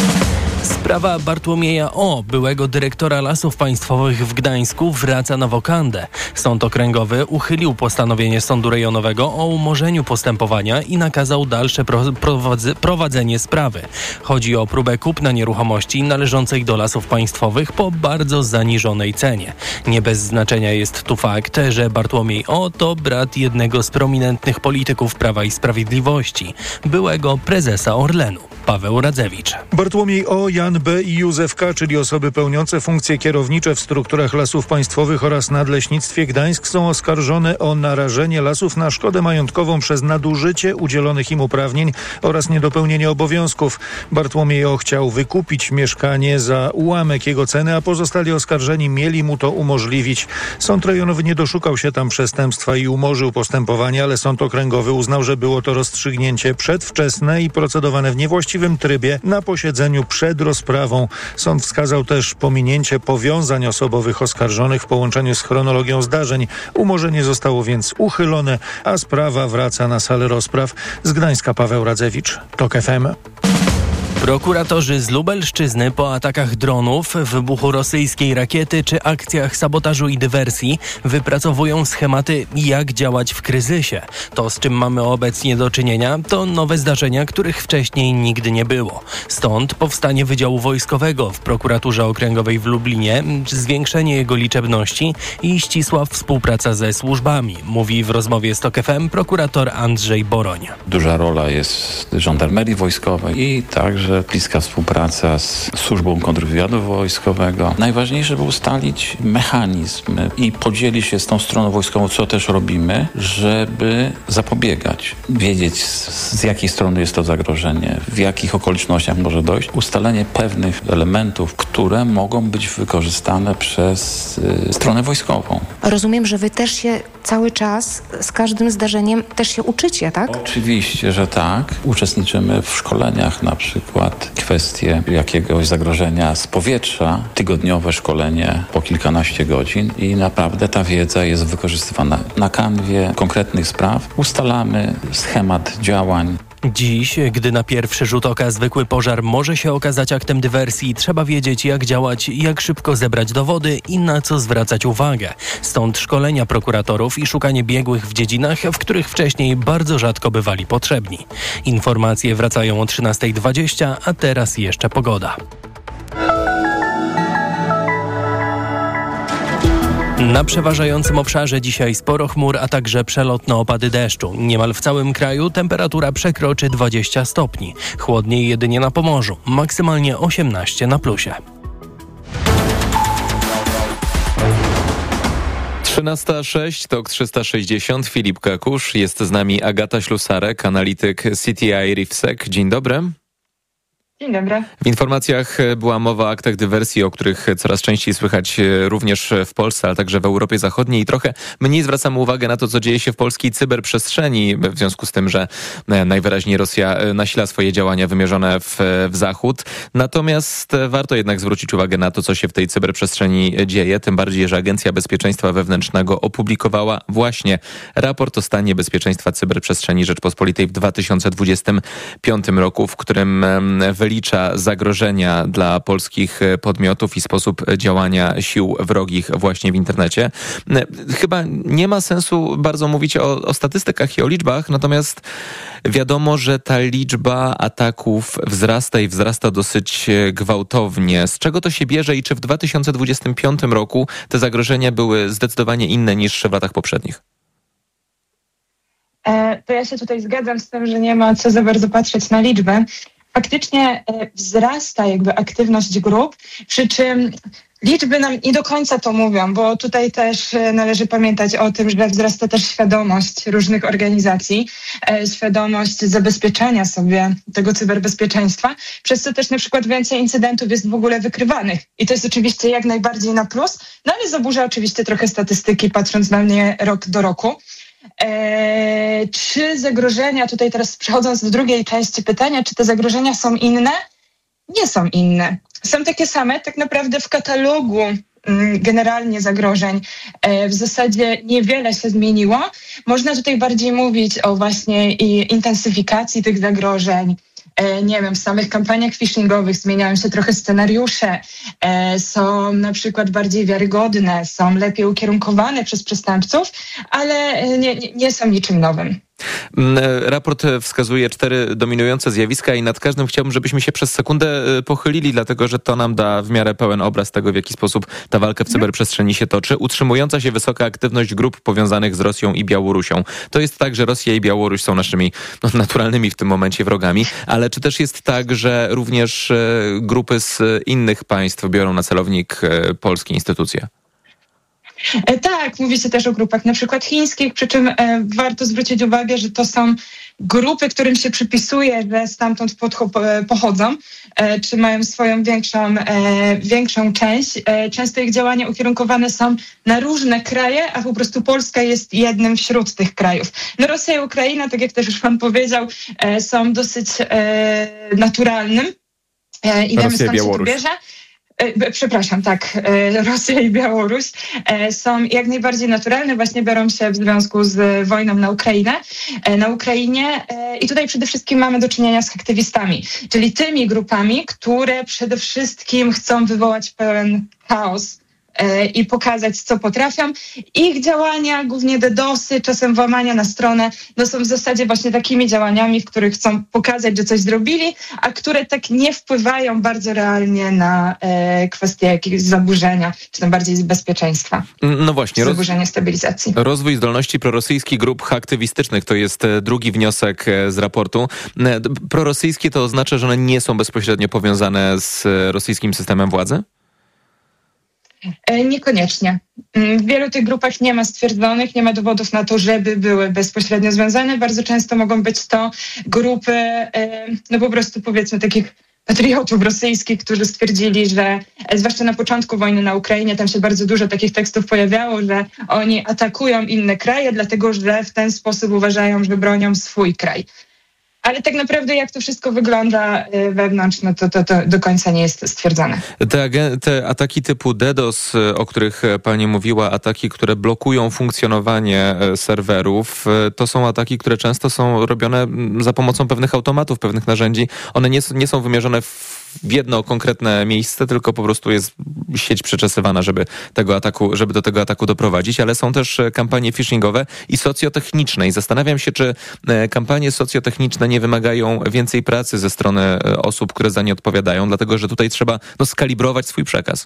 Sprawa Bartłomieja O., byłego dyrektora Lasów Państwowych w Gdańsku, wraca na wokandę. Sąd okręgowy uchylił postanowienie sądu rejonowego o umorzeniu postępowania i nakazał dalsze pro- prowadze- prowadzenie sprawy. Chodzi o próbę kupna nieruchomości należącej do Lasów Państwowych po bardzo zaniżonej cenie. Nie bez znaczenia jest tu fakt, że Bartłomiej O. to brat jednego z prominentnych polityków Prawa i Sprawiedliwości, byłego prezesa Orlenu. Paweł Radzewicz. Bartłomiej O., Jan B. i Józef K., czyli osoby pełniące funkcje kierownicze w strukturach Lasów Państwowych oraz Nadleśnictwie Gdańsk, są oskarżone o narażenie lasów na szkodę majątkową przez nadużycie udzielonych im uprawnień oraz niedopełnienie obowiązków. Bartłomiej O. chciał wykupić mieszkanie za ułamek jego ceny, a pozostali oskarżeni mieli mu to umożliwić. Sąd rejonowy nie doszukał się tam przestępstwa i umorzył postępowanie, ale sąd okręgowy uznał, że było to rozstrzygnięcie przedwczesne i procedowane w niewłaściwym trybie na posiedzeniu przed rozprawą. Sąd wskazał też pominięcie powiązań osobowych oskarżonych w połączeniu z chronologią zdarzeń. Umorzenie zostało więc uchylone, a sprawa wraca na salę rozpraw. Z Gdańska Paweł Radzewicz, TOK F M. Prokuratorzy z Lubelszczyzny po atakach dronów, wybuchu rosyjskiej rakiety czy akcjach sabotażu i dywersji wypracowują schematy, jak działać w kryzysie. To, z czym mamy obecnie do czynienia, to nowe zdarzenia, których wcześniej nigdy nie było. Stąd powstanie Wydziału Wojskowego w Prokuraturze Okręgowej w Lublinie, zwiększenie jego liczebności i ścisła współpraca ze służbami, mówi w rozmowie z TOK F M prokurator Andrzej Boroń. Duża rola jest żandarmerii wojskowej i także bliska współpraca z służbą kontrwywiadu wojskowego. Najważniejsze było ustalić mechanizm i podzielić się z tą stroną wojskową, co też robimy, żeby zapobiegać, wiedzieć z, z jakiej strony jest to zagrożenie, w jakich okolicznościach może dojść. Ustalenie pewnych elementów, które mogą być wykorzystane przez y, stronę wojskową. Rozumiem, że wy też się cały czas z każdym zdarzeniem też się uczycie, tak? Oczywiście, że tak. Uczestniczymy w szkoleniach, na przykład kwestie jakiegoś zagrożenia z powietrza, tygodniowe szkolenie po kilkanaście godzin i naprawdę ta wiedza jest wykorzystywana na kanwie konkretnych spraw. Ustalamy schemat działań. Dziś, gdy na pierwszy rzut oka zwykły pożar może się okazać aktem dywersji, trzeba wiedzieć, jak działać, jak szybko zebrać dowody i na co zwracać uwagę. Stąd szkolenia prokuratorów i szukanie biegłych w dziedzinach, w których wcześniej bardzo rzadko bywali potrzebni. Informacje wracają o trzynasta dwadzieścia, a teraz jeszcze pogoda. Na przeważającym obszarze dzisiaj sporo chmur, a także przelotne opady deszczu. Niemal w całym kraju temperatura przekroczy dwadzieścia stopni. Chłodniej jedynie na Pomorzu, maksymalnie osiemnaście na plusie. trzynasta sześć, TOK trzysta sześćdziesiąt, Filip Kakusz, jest z nami Agata Ślusarek, analityk C T I RIFSEC. Dzień dobry. Dzień dobry. W informacjach była mowa o aktach dywersji, o których coraz częściej słychać również w Polsce, ale także w Europie Zachodniej i trochę mniej zwracamy uwagę na to, co dzieje się w polskiej cyberprzestrzeni, w związku z tym, że najwyraźniej Rosja nasila swoje działania wymierzone w, w Zachód. Natomiast warto jednak zwrócić uwagę na to, co się w tej cyberprzestrzeni dzieje, tym bardziej, że Agencja Bezpieczeństwa Wewnętrznego opublikowała właśnie raport o stanie bezpieczeństwa cyberprzestrzeni Rzeczpospolitej w dwa tysiące dwudziestym piątym roku, w którym wylicza zagrożenia dla polskich podmiotów i sposób działania sił wrogich właśnie w internecie. Chyba nie ma sensu bardzo mówić o, o statystykach i o liczbach, natomiast wiadomo, że ta liczba ataków wzrasta i wzrasta dosyć gwałtownie. Z czego to się bierze i czy w dwa tysiące dwudziestym piątym roku te zagrożenia były zdecydowanie inne niż w latach poprzednich? E, to ja się tutaj zgadzam z tym, że nie ma co za bardzo patrzeć na liczbę. Faktycznie wzrasta jakby aktywność grup, przy czym liczby nam nie do końca to mówią, bo tutaj też należy pamiętać o tym, że wzrasta też świadomość różnych organizacji, świadomość zabezpieczenia sobie tego cyberbezpieczeństwa, przez co też na przykład więcej incydentów jest w ogóle wykrywanych. I to jest oczywiście jak najbardziej na plus, no ale zaburza oczywiście trochę statystyki, patrząc na nie rok do roku. E, czy zagrożenia, tutaj teraz przechodząc do drugiej części pytania, czy te zagrożenia są inne? Nie są inne. Są takie same, tak naprawdę w katalogu generalnie zagrożeń w zasadzie niewiele się zmieniło. Można tutaj bardziej mówić o właśnie i intensyfikacji tych zagrożeń. Nie wiem, w samych kampaniach phishingowych zmieniają się trochę scenariusze, są na przykład bardziej wiarygodne, są lepiej ukierunkowane przez przestępców, ale nie, nie są niczym nowym. Raport wskazuje cztery dominujące zjawiska i nad każdym chciałbym, żebyśmy się przez sekundę pochylili, dlatego że to nam da w miarę pełen obraz tego, w jaki sposób ta walka w cyberprzestrzeni się toczy. Utrzymująca się wysoka aktywność grup powiązanych z Rosją i Białorusią. To jest tak, że Rosja i Białoruś są naszymi no, naturalnymi w tym momencie wrogami, ale czy też jest tak, że również grupy z innych państw biorą na celownik polskie instytucje? Tak, mówi się też o grupach na przykład chińskich, przy czym e, warto zwrócić uwagę, że to są grupy, którym się przypisuje, że stamtąd podcho- pochodzą, e, czy mają swoją większą, e, większą część. E, często ich działania ukierunkowane są na różne kraje, a po prostu Polska jest jednym wśród tych krajów. No Rosja i Ukraina, tak jak też już pan powiedział, e, są dosyć e, naturalnym e, i wiemy, skąd się to bierze. Przepraszam, tak, Rosja i Białoruś są jak najbardziej naturalne, właśnie biorą się w związku z wojną na Ukrainę, na Ukrainie i tutaj przede wszystkim mamy do czynienia z aktywistami, czyli tymi grupami, które przede wszystkim chcą wywołać pełen chaos i pokazać, co potrafią. Ich działania, głównie DDoSy, czasem włamania na stronę, no są w zasadzie właśnie takimi działaniami, w których chcą pokazać, że coś zrobili, a które tak nie wpływają bardzo realnie na e, kwestie jakiegoś zaburzenia, czy tam bardziej z bezpieczeństwa. No właśnie. Zaburzenia stabilizacji. Rozwój zdolności prorosyjskich grup aktywistycznych to jest drugi wniosek z raportu. Prorosyjskie to oznacza, że one nie są bezpośrednio powiązane z rosyjskim systemem władzy? Niekoniecznie. W wielu tych grupach nie ma stwierdzonych, nie ma dowodów na to, żeby były bezpośrednio związane. Bardzo często mogą być to grupy, no po prostu powiedzmy takich patriotów rosyjskich, którzy stwierdzili, że zwłaszcza na początku wojny na Ukrainie, tam się bardzo dużo takich tekstów pojawiało, że oni atakują inne kraje, dlatego że w ten sposób uważają, że bronią swój kraj. Ale tak naprawdę jak to wszystko wygląda wewnątrz, no to, to, to do końca nie jest stwierdzone. Te, te ataki typu DDoS, o których pani mówiła, ataki, które blokują funkcjonowanie serwerów, to są ataki, które często są robione za pomocą pewnych automatów, pewnych narzędzi. One nie, nie są wymierzone w w jedno konkretne miejsce, tylko po prostu jest sieć przeczesywana, żeby tego ataku, żeby do tego ataku doprowadzić, ale są też kampanie phishingowe i socjotechniczne. I zastanawiam się, czy kampanie socjotechniczne nie wymagają więcej pracy ze strony osób, które za nie odpowiadają, dlatego że tutaj trzeba no, skalibrować swój przekaz.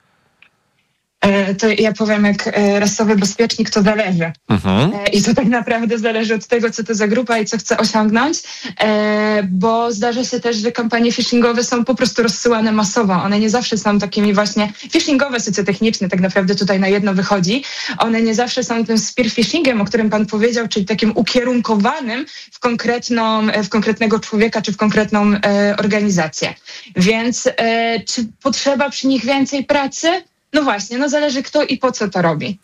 To ja powiem, jak rasowy bezpiecznik, to zależy. Mhm. I to tak naprawdę zależy od tego, co to za grupa i co chce osiągnąć, bo zdarza się też, że kampanie phishingowe są po prostu rozsyłane masowo. One nie zawsze są takimi właśnie phishingowe, socjotechniczne, tak naprawdę tutaj na jedno wychodzi. One nie zawsze są tym spear phishingiem, o którym pan powiedział, czyli takim ukierunkowanym w, konkretną, w konkretnego człowieka czy w konkretną organizację. Więc czy potrzeba przy nich więcej pracy? No właśnie, no zależy kto i po co to robi.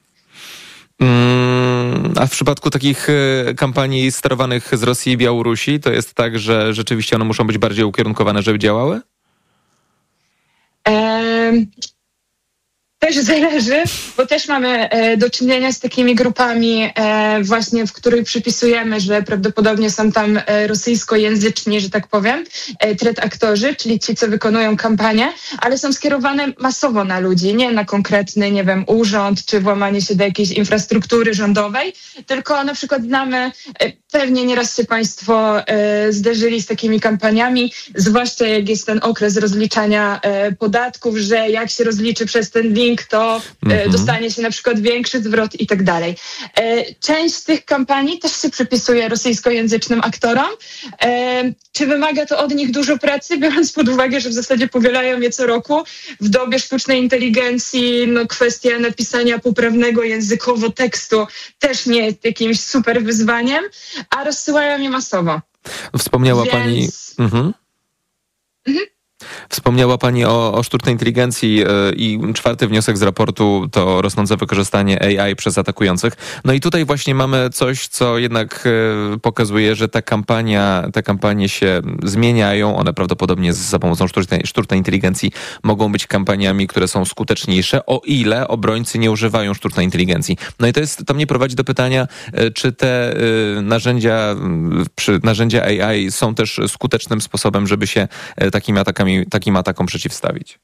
Mm, a w przypadku takich y, kampanii sterowanych z Rosji i Białorusi, to jest tak, że rzeczywiście one muszą być bardziej ukierunkowane, żeby działały? Ehm... Też zależy, bo też mamy e, do czynienia z takimi grupami e, właśnie, w których przypisujemy, że prawdopodobnie są tam e, rosyjskojęzyczni, że tak powiem, e, threat aktorzy, czyli ci, co wykonują kampanię, ale są skierowane masowo na ludzi, nie na konkretny, nie wiem, urząd, czy włamanie się do jakiejś infrastruktury rządowej, tylko na przykład znamy, e, pewnie nieraz się państwo e, zderzyli z takimi kampaniami, zwłaszcza jak jest ten okres rozliczania e, podatków, że jak się rozliczy przez ten link, to e, dostanie się na przykład większy zwrot i tak dalej. E, część z tych kampanii też się przypisuje rosyjskojęzycznym aktorom. E, czy wymaga to od nich dużo pracy, biorąc pod uwagę, że w zasadzie powielają je co roku? W dobie sztucznej inteligencji no, kwestia napisania poprawnego językowo tekstu też nie jest jakimś super wyzwaniem, a rozsyłają je masowo. Wspomniała Więc... pani... Mhm. Mhm. Wspomniała Pani o, o sztucznej inteligencji yy, i czwarty wniosek z raportu to rosnące wykorzystanie A I przez atakujących. No i tutaj właśnie mamy coś, co jednak yy, pokazuje, że ta kampania, te kampanie się zmieniają. One prawdopodobnie za pomocą sztucznej, sztucznej inteligencji mogą być kampaniami, które są skuteczniejsze, o ile obrońcy nie używają sztucznej inteligencji. No i to jest, to mnie prowadzi do pytania, yy, czy te yy, narzędzia, yy, przy, narzędzia A I są też skutecznym sposobem, żeby się yy, takimi atakami takim atakom przeciwstawić?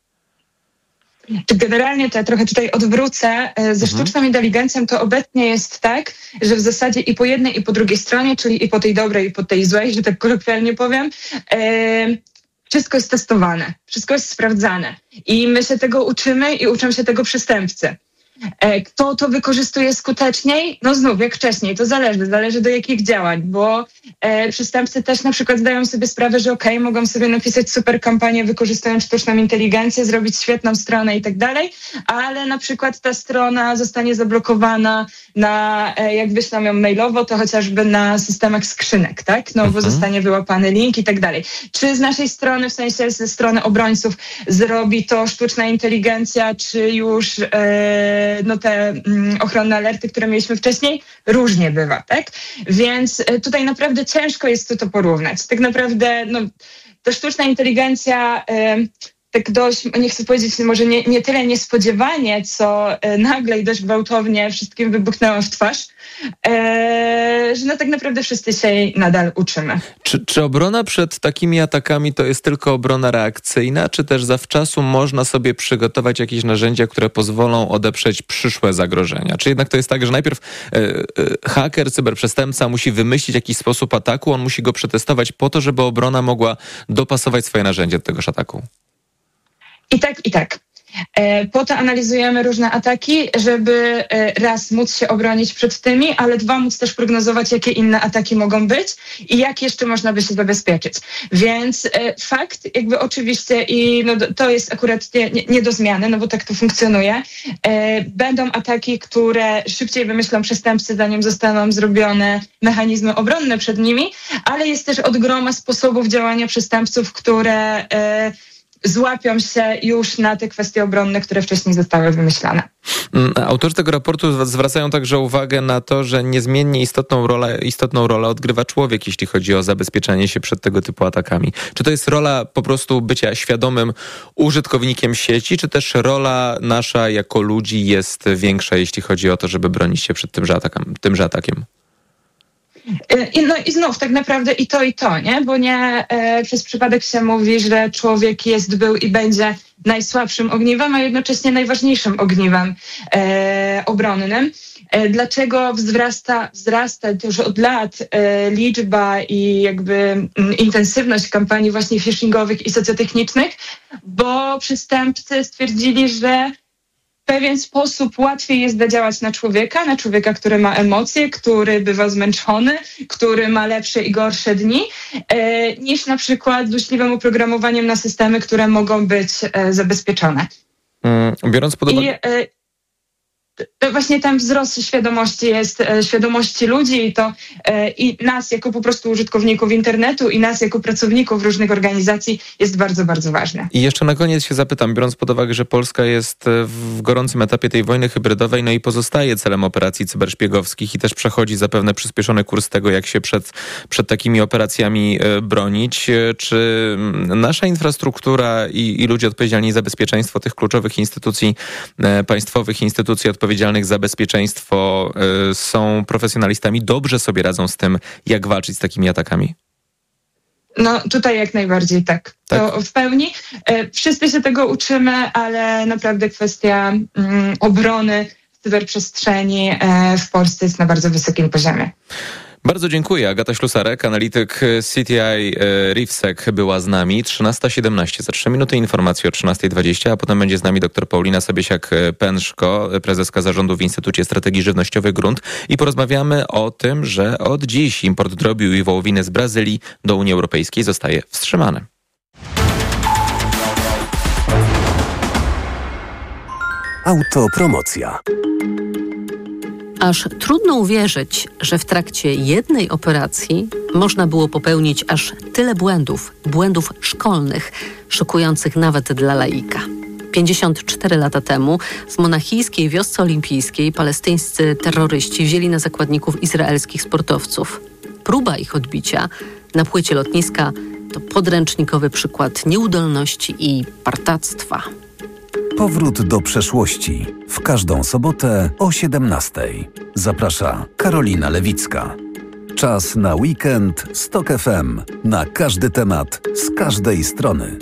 Generalnie to ja trochę tutaj odwrócę. Ze mhm. sztuczną inteligencją to obecnie jest tak, że w zasadzie i po jednej, i po drugiej stronie, czyli i po tej dobrej, i po tej złej, że tak kolokwialnie powiem, e, wszystko jest testowane, wszystko jest sprawdzane. I my się tego uczymy i uczą się tego przestępcy. Kto to wykorzystuje skuteczniej? No znów, jak wcześniej, to zależy, zależy do jakich działań, bo e, przestępcy też na przykład zdają sobie sprawę, że okej, okay, mogą sobie napisać super kampanię, wykorzystując sztuczną inteligencję, zrobić świetną stronę i tak dalej, ale na przykład ta strona zostanie zablokowana na, e, jak wyślą ją mailowo, to chociażby na systemach skrzynek, tak? No bo zostanie wyłapany link i tak dalej. Czy z naszej strony, w sensie ze strony obrońców, zrobi to sztuczna inteligencja, czy już e, no te mm, ochronne alerty, które mieliśmy wcześniej, różnie bywa, tak? Więc y, tutaj naprawdę ciężko jest to porównać. Tak naprawdę no, ta sztuczna inteligencja y, tak dość, nie chcę powiedzieć, może nie, nie tyle niespodziewanie, co y, nagle i dość gwałtownie wszystkim wybuchnęła w twarz, y, że no tak naprawdę wszyscy się jej nadal uczymy. Czy, czy obrona przed takimi atakami to jest tylko obrona reakcyjna, czy też zawczasu można sobie przygotować jakieś narzędzia, które pozwolą odeprzeć przyszłe zagrożenia? Czy jednak to jest tak, że najpierw y, y, haker, cyberprzestępca musi wymyślić jakiś sposób ataku, on musi go przetestować po to, żeby obrona mogła dopasować swoje narzędzie do tegoż ataku? I tak, i tak. Po to analizujemy różne ataki, żeby raz móc się obronić przed tymi, ale dwa móc też prognozować, jakie inne ataki mogą być i jak jeszcze można by się zabezpieczyć. Więc fakt, jakby oczywiście, i no to jest akurat nie, nie, nie do zmiany, no bo tak to funkcjonuje, będą ataki, które szybciej wymyślą przestępcy, zanim zostaną zrobione mechanizmy obronne przed nimi, ale jest też od groma sposobów działania przestępców, które złapią się już na te kwestie obronne, które wcześniej zostały wymyślane. Autorzy tego raportu zwracają także uwagę na to, że niezmiennie istotną rolę, istotną rolę odgrywa człowiek, jeśli chodzi o zabezpieczenie się przed tego typu atakami. Czy to jest rola po prostu bycia świadomym użytkownikiem sieci, czy też rola nasza jako ludzi jest większa, jeśli chodzi o to, żeby bronić się przed tymże atakiem? Tymże atakiem? I, no i znów tak naprawdę i to, i to, nie? Bo nie e, przez przypadek się mówi, że człowiek jest, był i będzie najsłabszym ogniwem, a jednocześnie najważniejszym ogniwem e, obronnym. E, dlaczego wzrasta, wzrasta już od lat e, liczba i jakby m, intensywność kampanii właśnie phishingowych i socjotechnicznych? Bo przestępcy stwierdzili, że w pewien sposób łatwiej jest zadziałać na człowieka, na człowieka, który ma emocje, który bywa zmęczony, który ma lepsze i gorsze dni, e, niż na przykład złośliwym oprogramowaniem na systemy, które mogą być e, zabezpieczone. Mm, biorąc pod uwagę... I, e, właśnie ten wzrost świadomości jest, e, świadomości ludzi i to e, i nas jako po prostu użytkowników internetu i nas jako pracowników różnych organizacji jest bardzo, bardzo ważne. I jeszcze na koniec się zapytam, biorąc pod uwagę, że Polska jest w gorącym etapie tej wojny hybrydowej, no i pozostaje celem operacji cyberszpiegowskich i też przechodzi zapewne przyspieszony kurs tego, jak się przed, przed takimi operacjami bronić. Czy nasza infrastruktura i, i ludzie odpowiedzialni za bezpieczeństwo tych kluczowych instytucji państwowych, instytucji odpowiedzialnych za bezpieczeństwo y, są profesjonalistami, dobrze sobie radzą z tym, jak walczyć z takimi atakami? No tutaj jak najbardziej tak. tak? To w pełni. E, wszyscy się tego uczymy, ale naprawdę kwestia mm, obrony w cyberprzestrzeni e, w Polsce jest na bardzo wysokim poziomie. Bardzo dziękuję. Agata Ślusarek, analityk C T I RIFSEC była z nami. trzynasta siedemnaście, za trzy minuty informacji o trzynasta dwadzieścia, a potem będzie z nami dr Paulina Sobiesiak-Pęszko, prezeska zarządu w Instytucie Strategii Żywnościowej Grunt i porozmawiamy o tym, że od dziś import drobiu i wołowiny z Brazylii do Unii Europejskiej zostaje wstrzymany. Autopromocja. Aż trudno uwierzyć, że w trakcie jednej operacji można było popełnić aż tyle błędów, błędów szkolnych, szokujących nawet dla laika. pięćdziesiąt cztery lata temu w monachijskiej wiosce olimpijskiej palestyńscy terroryści wzięli na zakładników izraelskich sportowców. Próba ich odbicia na płycie lotniska to podręcznikowy przykład nieudolności i partactwa. Powrót do przeszłości. W każdą sobotę o siedemnastej. Zaprasza Karolina Lewicka. Czas na weekend z Tok F M. Na każdy temat, z każdej strony.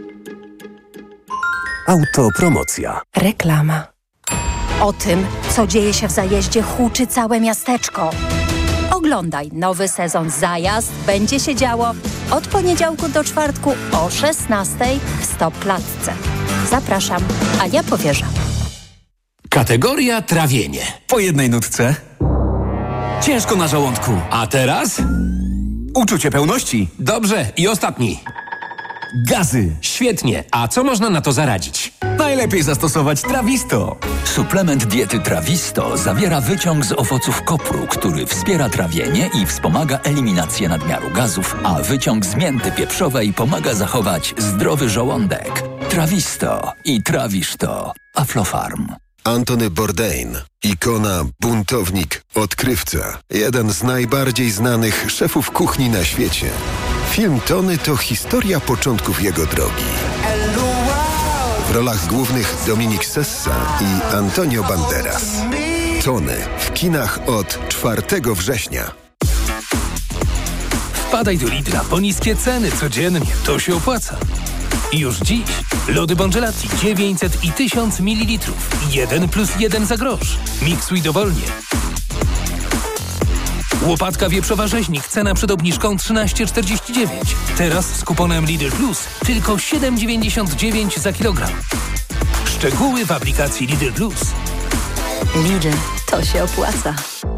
Autopromocja. Reklama. O tym, co dzieje się w zajeździe, huczy całe miasteczko. Oglądaj nowy sezon Zajazd. Będzie się działo od poniedziałku do czwartku o szesnastej w Stopklatce. Zapraszam, Ania Powierza. Kategoria trawienie. Po jednej nutce. Ciężko na żołądku. A teraz? Uczucie pełności. Dobrze. I ostatni. Gazy. Świetnie. A co można na to zaradzić? Najlepiej zastosować Trawisto. Suplement diety Trawisto zawiera wyciąg z owoców kopru, który wspiera trawienie i wspomaga eliminację nadmiaru gazów, a wyciąg z mięty pieprzowej pomaga zachować zdrowy żołądek. Trawisto i trawisz to. Aflofarm. Antony Bourdain, ikona, buntownik, odkrywca. Jeden z najbardziej znanych szefów kuchni na świecie. Film Tony to historia początków jego drogi. W rolach głównych Dominik Sessa i Antonio Banderas. Tony w kinach od czwartego września. Wpadaj do Lidla, po niskie ceny codziennie. To się opłaca. I już dziś lody Bongelati dziewięćset i tysiąc mililitrów. Jeden plus jeden za grosz. Miksuj dowolnie. Łopatka wieprzowa rzeźnik, cena przed obniżką trzynaście czterdzieści dziewięć. Teraz z kuponem Lidl Plus tylko siedem dziewięćdziesiąt dziewięć za kilogram. Szczegóły w aplikacji Lidl Plus. Lidl, to się opłaca.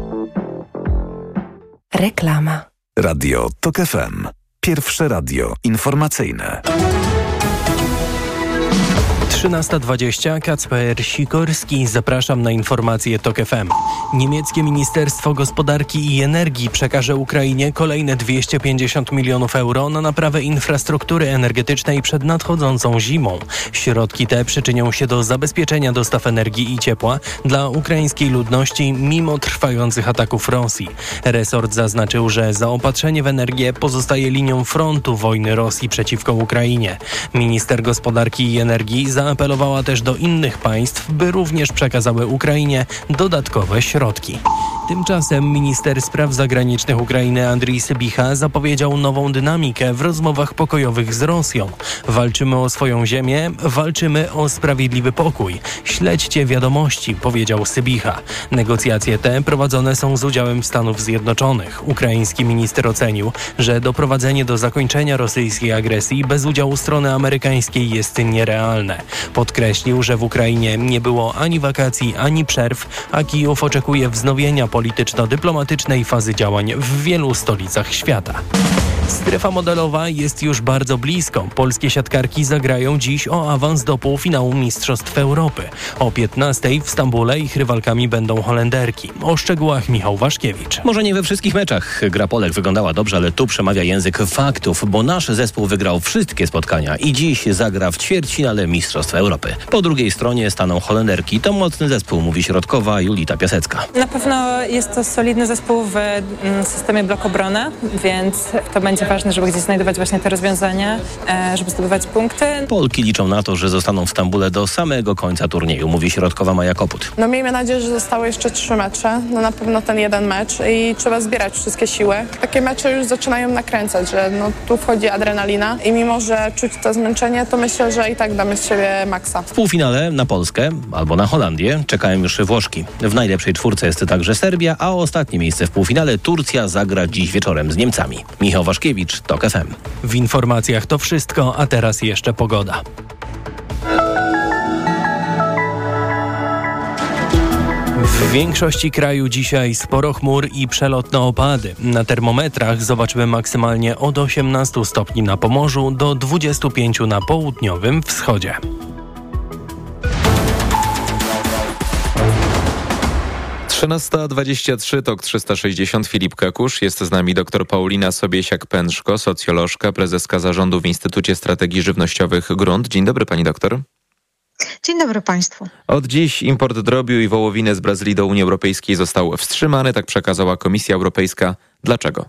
Reklama. Radio Tok F M. Pierwsze radio informacyjne. trzynasta dwadzieścia, Kacper Sikorski. Zapraszam na informacje Tok F M. Niemieckie Ministerstwo Gospodarki i Energii przekaże Ukrainie kolejne dwieście pięćdziesiąt milionów euro na naprawę infrastruktury energetycznej przed nadchodzącą zimą. Środki te przyczynią się do zabezpieczenia dostaw energii i ciepła dla ukraińskiej ludności mimo trwających ataków Rosji. Resort zaznaczył, że zaopatrzenie w energię pozostaje linią frontu wojny Rosji przeciwko Ukrainie. Minister Gospodarki i Energii za Apelowała też do innych państw, by również przekazały Ukrainie dodatkowe środki. Tymczasem minister spraw zagranicznych Ukrainy Andrii Sybicha zapowiedział nową dynamikę w rozmowach pokojowych z Rosją. Walczymy o swoją ziemię, walczymy o sprawiedliwy pokój. Śledźcie wiadomości, powiedział Sybicha. Negocjacje te prowadzone są z udziałem Stanów Zjednoczonych. Ukraiński minister ocenił, że doprowadzenie do zakończenia rosyjskiej agresji bez udziału strony amerykańskiej jest nierealne. Podkreślił, że w Ukrainie nie było ani wakacji, ani przerw, a Kijów oczekuje wznowienia polityczno-dyplomatycznej fazy działań w wielu stolicach świata. Strefa modelowa jest już bardzo blisko. Polskie siatkarki zagrają dziś o awans do półfinału Mistrzostw Europy. O piętnastej w Stambule ich rywalkami będą Holenderki. O szczegółach Michał Waszkiewicz. Może nie we wszystkich meczach gra Polek wyglądała dobrze, ale tu przemawia język faktów, bo nasz zespół wygrał wszystkie spotkania i dziś zagra w ćwierćfinale Mistrzostw Europy. Po drugiej stronie staną Holenderki. To mocny zespół, mówi środkowa Julita Piasecka. Na pewno jest to solidny zespół w systemie blok obrony, więc to będzie ważne, żeby gdzieś znajdować właśnie te rozwiązania, żeby zdobywać punkty. Polki liczą na to, że zostaną w Stambule do samego końca turnieju, mówi środkowa Maja Koput. No miejmy nadzieję, że zostały jeszcze trzy mecze. No na pewno ten jeden mecz i trzeba zbierać wszystkie siły. Takie mecze już zaczynają nakręcać, że no tu wchodzi adrenalina i mimo, że czuć to zmęczenie, to myślę, że i tak damy z siebie maksa. W półfinale na Polskę albo na Holandię czekają już Włoszki. W najlepszej czwórce jest także Serbia, a o ostatnie miejsce w półfinale Turcja zagra dziś wieczorem z Niemcami. Michał Waszkiewicz, Tok F M. W informacjach to wszystko, a teraz jeszcze pogoda. W większości kraju dzisiaj sporo chmur i przelotne opady. Na termometrach zobaczymy maksymalnie od osiemnastu stopni na Pomorzu do dwudziestu pięciu na południowym wschodzie. trzynasta dwadzieścia trzy, tok trzysta sześćdziesiąt, Filip Kakusz. Jest z nami dr Paulina Sobiesiak-Pęczko, socjolożka, prezeska zarządu w Instytucie Strategii Żywnościowych Grunt. Dzień dobry, pani doktor. Dzień dobry państwu. Od dziś import drobiu i wołowiny z Brazylii do Unii Europejskiej został wstrzymany, tak przekazała Komisja Europejska. Dlaczego?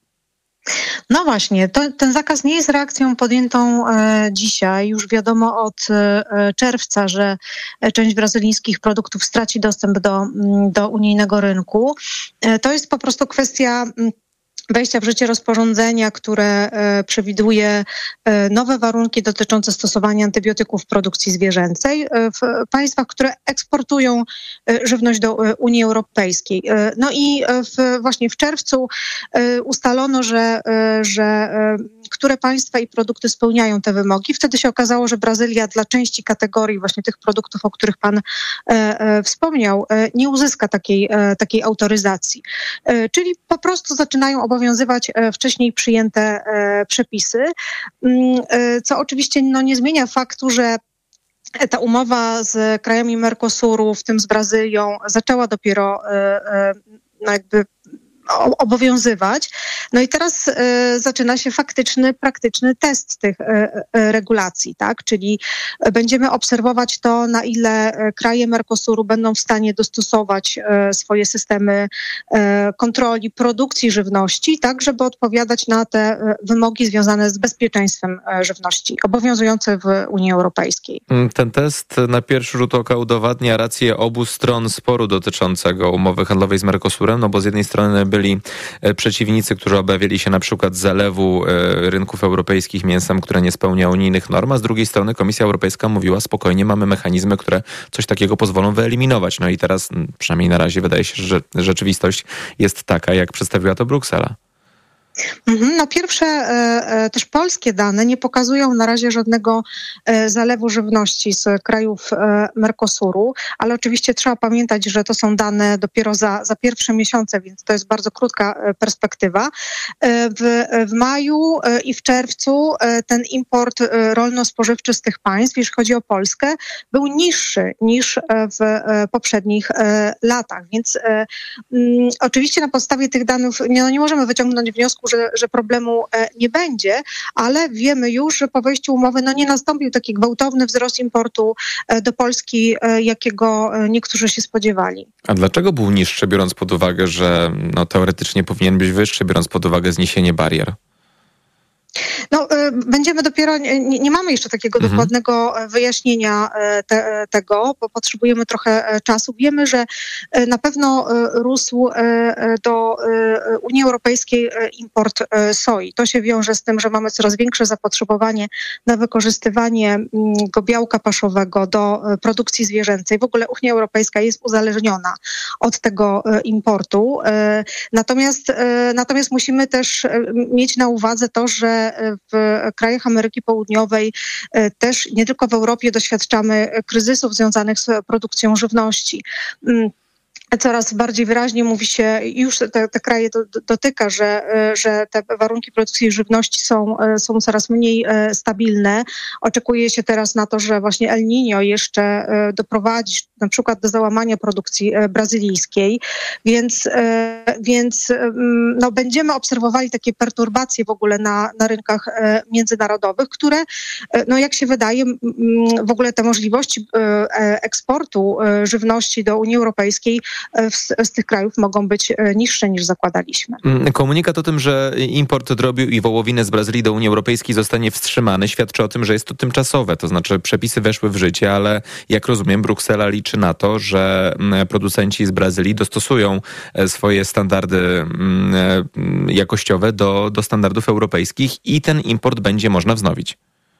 No właśnie, to, ten zakaz nie jest reakcją podjętą e, dzisiaj. Już wiadomo od e, czerwca, że część brazylijskich produktów straci dostęp do, do unijnego rynku. E, to jest po prostu kwestia wejścia w życie rozporządzenia, które e, przewiduje e, nowe warunki dotyczące stosowania antybiotyków w produkcji zwierzęcej e, w państwach, które eksportują e, żywność do e, Unii Europejskiej. E, no i e, w, właśnie w czerwcu e, ustalono, że, e, że e, które państwa i produkty spełniają te wymogi. Wtedy się okazało, że Brazylia dla części kategorii właśnie tych produktów, o których pan e, e, wspomniał, e, nie uzyska takiej, e, takiej autoryzacji. E, czyli po prostu zaczynają obowiązywać wcześniej przyjęte przepisy, co oczywiście no, nie zmienia faktu, że ta umowa z krajami Mercosuru, w tym z Brazylią, zaczęła dopiero no, jakby obowiązywać. No i teraz y, zaczyna się faktyczny, praktyczny test tych y, y, regulacji, tak? Czyli będziemy obserwować to, na ile kraje Mercosuru będą w stanie dostosować y, swoje systemy y, kontroli produkcji żywności, tak, żeby odpowiadać na te y, wymogi związane z bezpieczeństwem y, żywności, obowiązujące w Unii Europejskiej. Ten test na pierwszy rzut oka udowadnia rację obu stron sporu dotyczącego umowy handlowej z Mercosurem, no bo z jednej strony byli przeciwnicy, którzy obawiali się na przykład zalewu rynków europejskich mięsem, które nie spełnia unijnych norm, a z drugiej strony Komisja Europejska mówiła spokojnie, mamy mechanizmy, które coś takiego pozwolą wyeliminować. No i teraz, przynajmniej na razie, wydaje się, że rzeczywistość jest taka, jak przedstawiła to Bruksela. No pierwsze e, też polskie dane nie pokazują na razie żadnego e, zalewu żywności z krajów e, Mercosuru, ale oczywiście trzeba pamiętać, że to są dane dopiero za, za pierwsze miesiące, więc to jest bardzo krótka e, perspektywa. E, w, w maju e, i w czerwcu e, ten import e, rolno-spożywczy z tych państw, jeśli chodzi o Polskę, był niższy niż w e, poprzednich e, latach, więc e, m, oczywiście na podstawie tych danych nie, no nie możemy wyciągnąć wniosku, Że, że problemu nie będzie, ale wiemy już, że po wejściu umowy no nie nastąpił taki gwałtowny wzrost importu do Polski, jakiego niektórzy się spodziewali. A dlaczego był niższy, biorąc pod uwagę, że no, teoretycznie powinien być wyższy, biorąc pod uwagę zniesienie barier? No, będziemy dopiero, nie, nie mamy jeszcze takiego mhm. dokładnego wyjaśnienia te, tego, bo potrzebujemy trochę czasu. Wiemy, że na pewno rósł do Unii Europejskiej import soi. To się wiąże z tym, że mamy coraz większe zapotrzebowanie na wykorzystywanie go białka paszowego do produkcji zwierzęcej. W ogóle Unia Europejska jest uzależniona od tego importu. Natomiast, natomiast musimy też mieć na uwadze to, że w krajach Ameryki Południowej, też nie tylko w Europie, doświadczamy kryzysów związanych z produkcją żywności. Coraz bardziej wyraźnie mówi się, już te, te kraje do, do, dotyka, że, że te warunki produkcji żywności są, są coraz mniej stabilne. Oczekuje się teraz na to, że właśnie El Niño jeszcze doprowadzi na przykład do załamania produkcji brazylijskiej, więc, więc no, będziemy obserwowali takie perturbacje w ogóle na, na rynkach międzynarodowych, które, no, jak się wydaje, w ogóle te możliwości eksportu żywności do Unii Europejskiej z tych krajów mogą być niższe niż zakładaliśmy. Komunikat o tym, że import drobiu i wołowiny z Brazylii do Unii Europejskiej zostanie wstrzymany, świadczy o tym, że jest to tymczasowe. To znaczy przepisy weszły w życie, ale jak rozumiem, Bruksela liczy na to, że producenci z Brazylii dostosują swoje standardy jakościowe do, do standardów europejskich i ten import będzie można wznowić.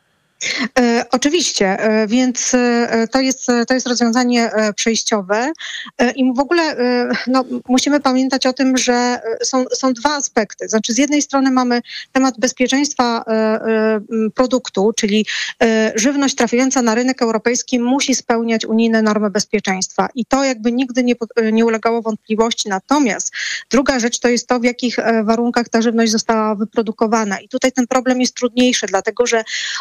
E, oczywiście, e, więc e, to jest, to jest rozwiązanie e, przejściowe e, i w ogóle e, no, musimy pamiętać o tym, że są, są dwa aspekty. Znaczy z jednej strony mamy temat bezpieczeństwa e, e, produktu, czyli e, żywność trafiająca na rynek europejski musi spełniać unijne normy bezpieczeństwa i to jakby nigdy nie, nie ulegało wątpliwości. Natomiast druga rzecz to jest to, w jakich warunkach ta żywność została wyprodukowana i tutaj ten problem jest trudniejszy, dlatego że ostatecznie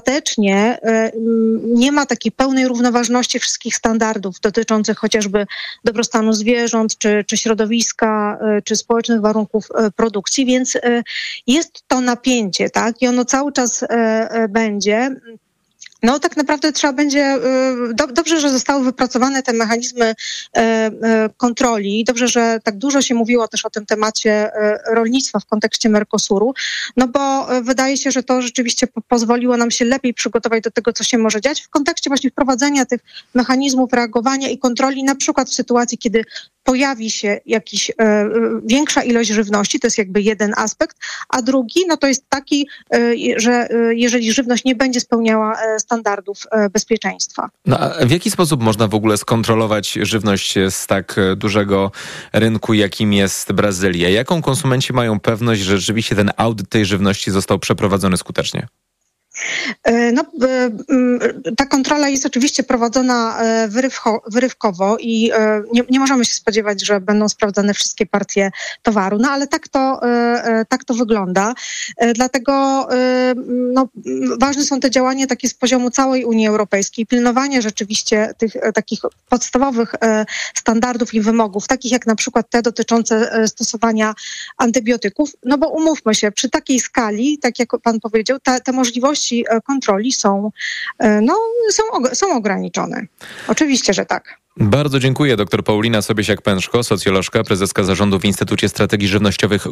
ostatecznie nie ma takiej pełnej równoważności wszystkich standardów dotyczących chociażby dobrostanu zwierząt, czy, czy środowiska, czy społecznych warunków produkcji, więc jest to napięcie, tak? I ono cały czas będzie. No tak naprawdę trzeba będzie, do, dobrze, że zostały wypracowane te mechanizmy e, e, kontroli, dobrze, że tak dużo się mówiło też o tym temacie e, rolnictwa w kontekście Mercosuru, no bo e, wydaje się, że to rzeczywiście po, pozwoliło nam się lepiej przygotować do tego, co się może dziać w kontekście właśnie wprowadzenia tych mechanizmów reagowania i kontroli, na przykład w sytuacji, kiedy pojawi się jakiś e, większa ilość żywności, to jest jakby jeden aspekt, a drugi, no to jest taki, e, że e, jeżeli żywność nie będzie spełniała e, standardów e, bezpieczeństwa. No, a w jaki sposób można w ogóle skontrolować żywność z tak dużego rynku, jakim jest Brazylia? Jaką konsumenci mają pewność, że rzeczywiście ten audyt tej żywności został przeprowadzony skutecznie? No, ta kontrola jest oczywiście prowadzona wyrywko, wyrywkowo i nie, nie możemy się spodziewać, że będą sprawdzane wszystkie partie towaru, no ale tak to, tak to wygląda. Dlatego no, ważne są te działania takie z poziomu całej Unii Europejskiej, pilnowanie rzeczywiście tych takich podstawowych standardów i wymogów, takich jak na przykład te dotyczące stosowania antybiotyków, no bo umówmy się, przy takiej skali, tak jak pan powiedział, te, te możliwości kontroli są, no, są, są ograniczone. Oczywiście, że tak. Bardzo dziękuję. Doktor Paulina Sobiesiak-Pęszko, socjolożka, prezeska zarządu w Instytucie Strategii Żywnościowych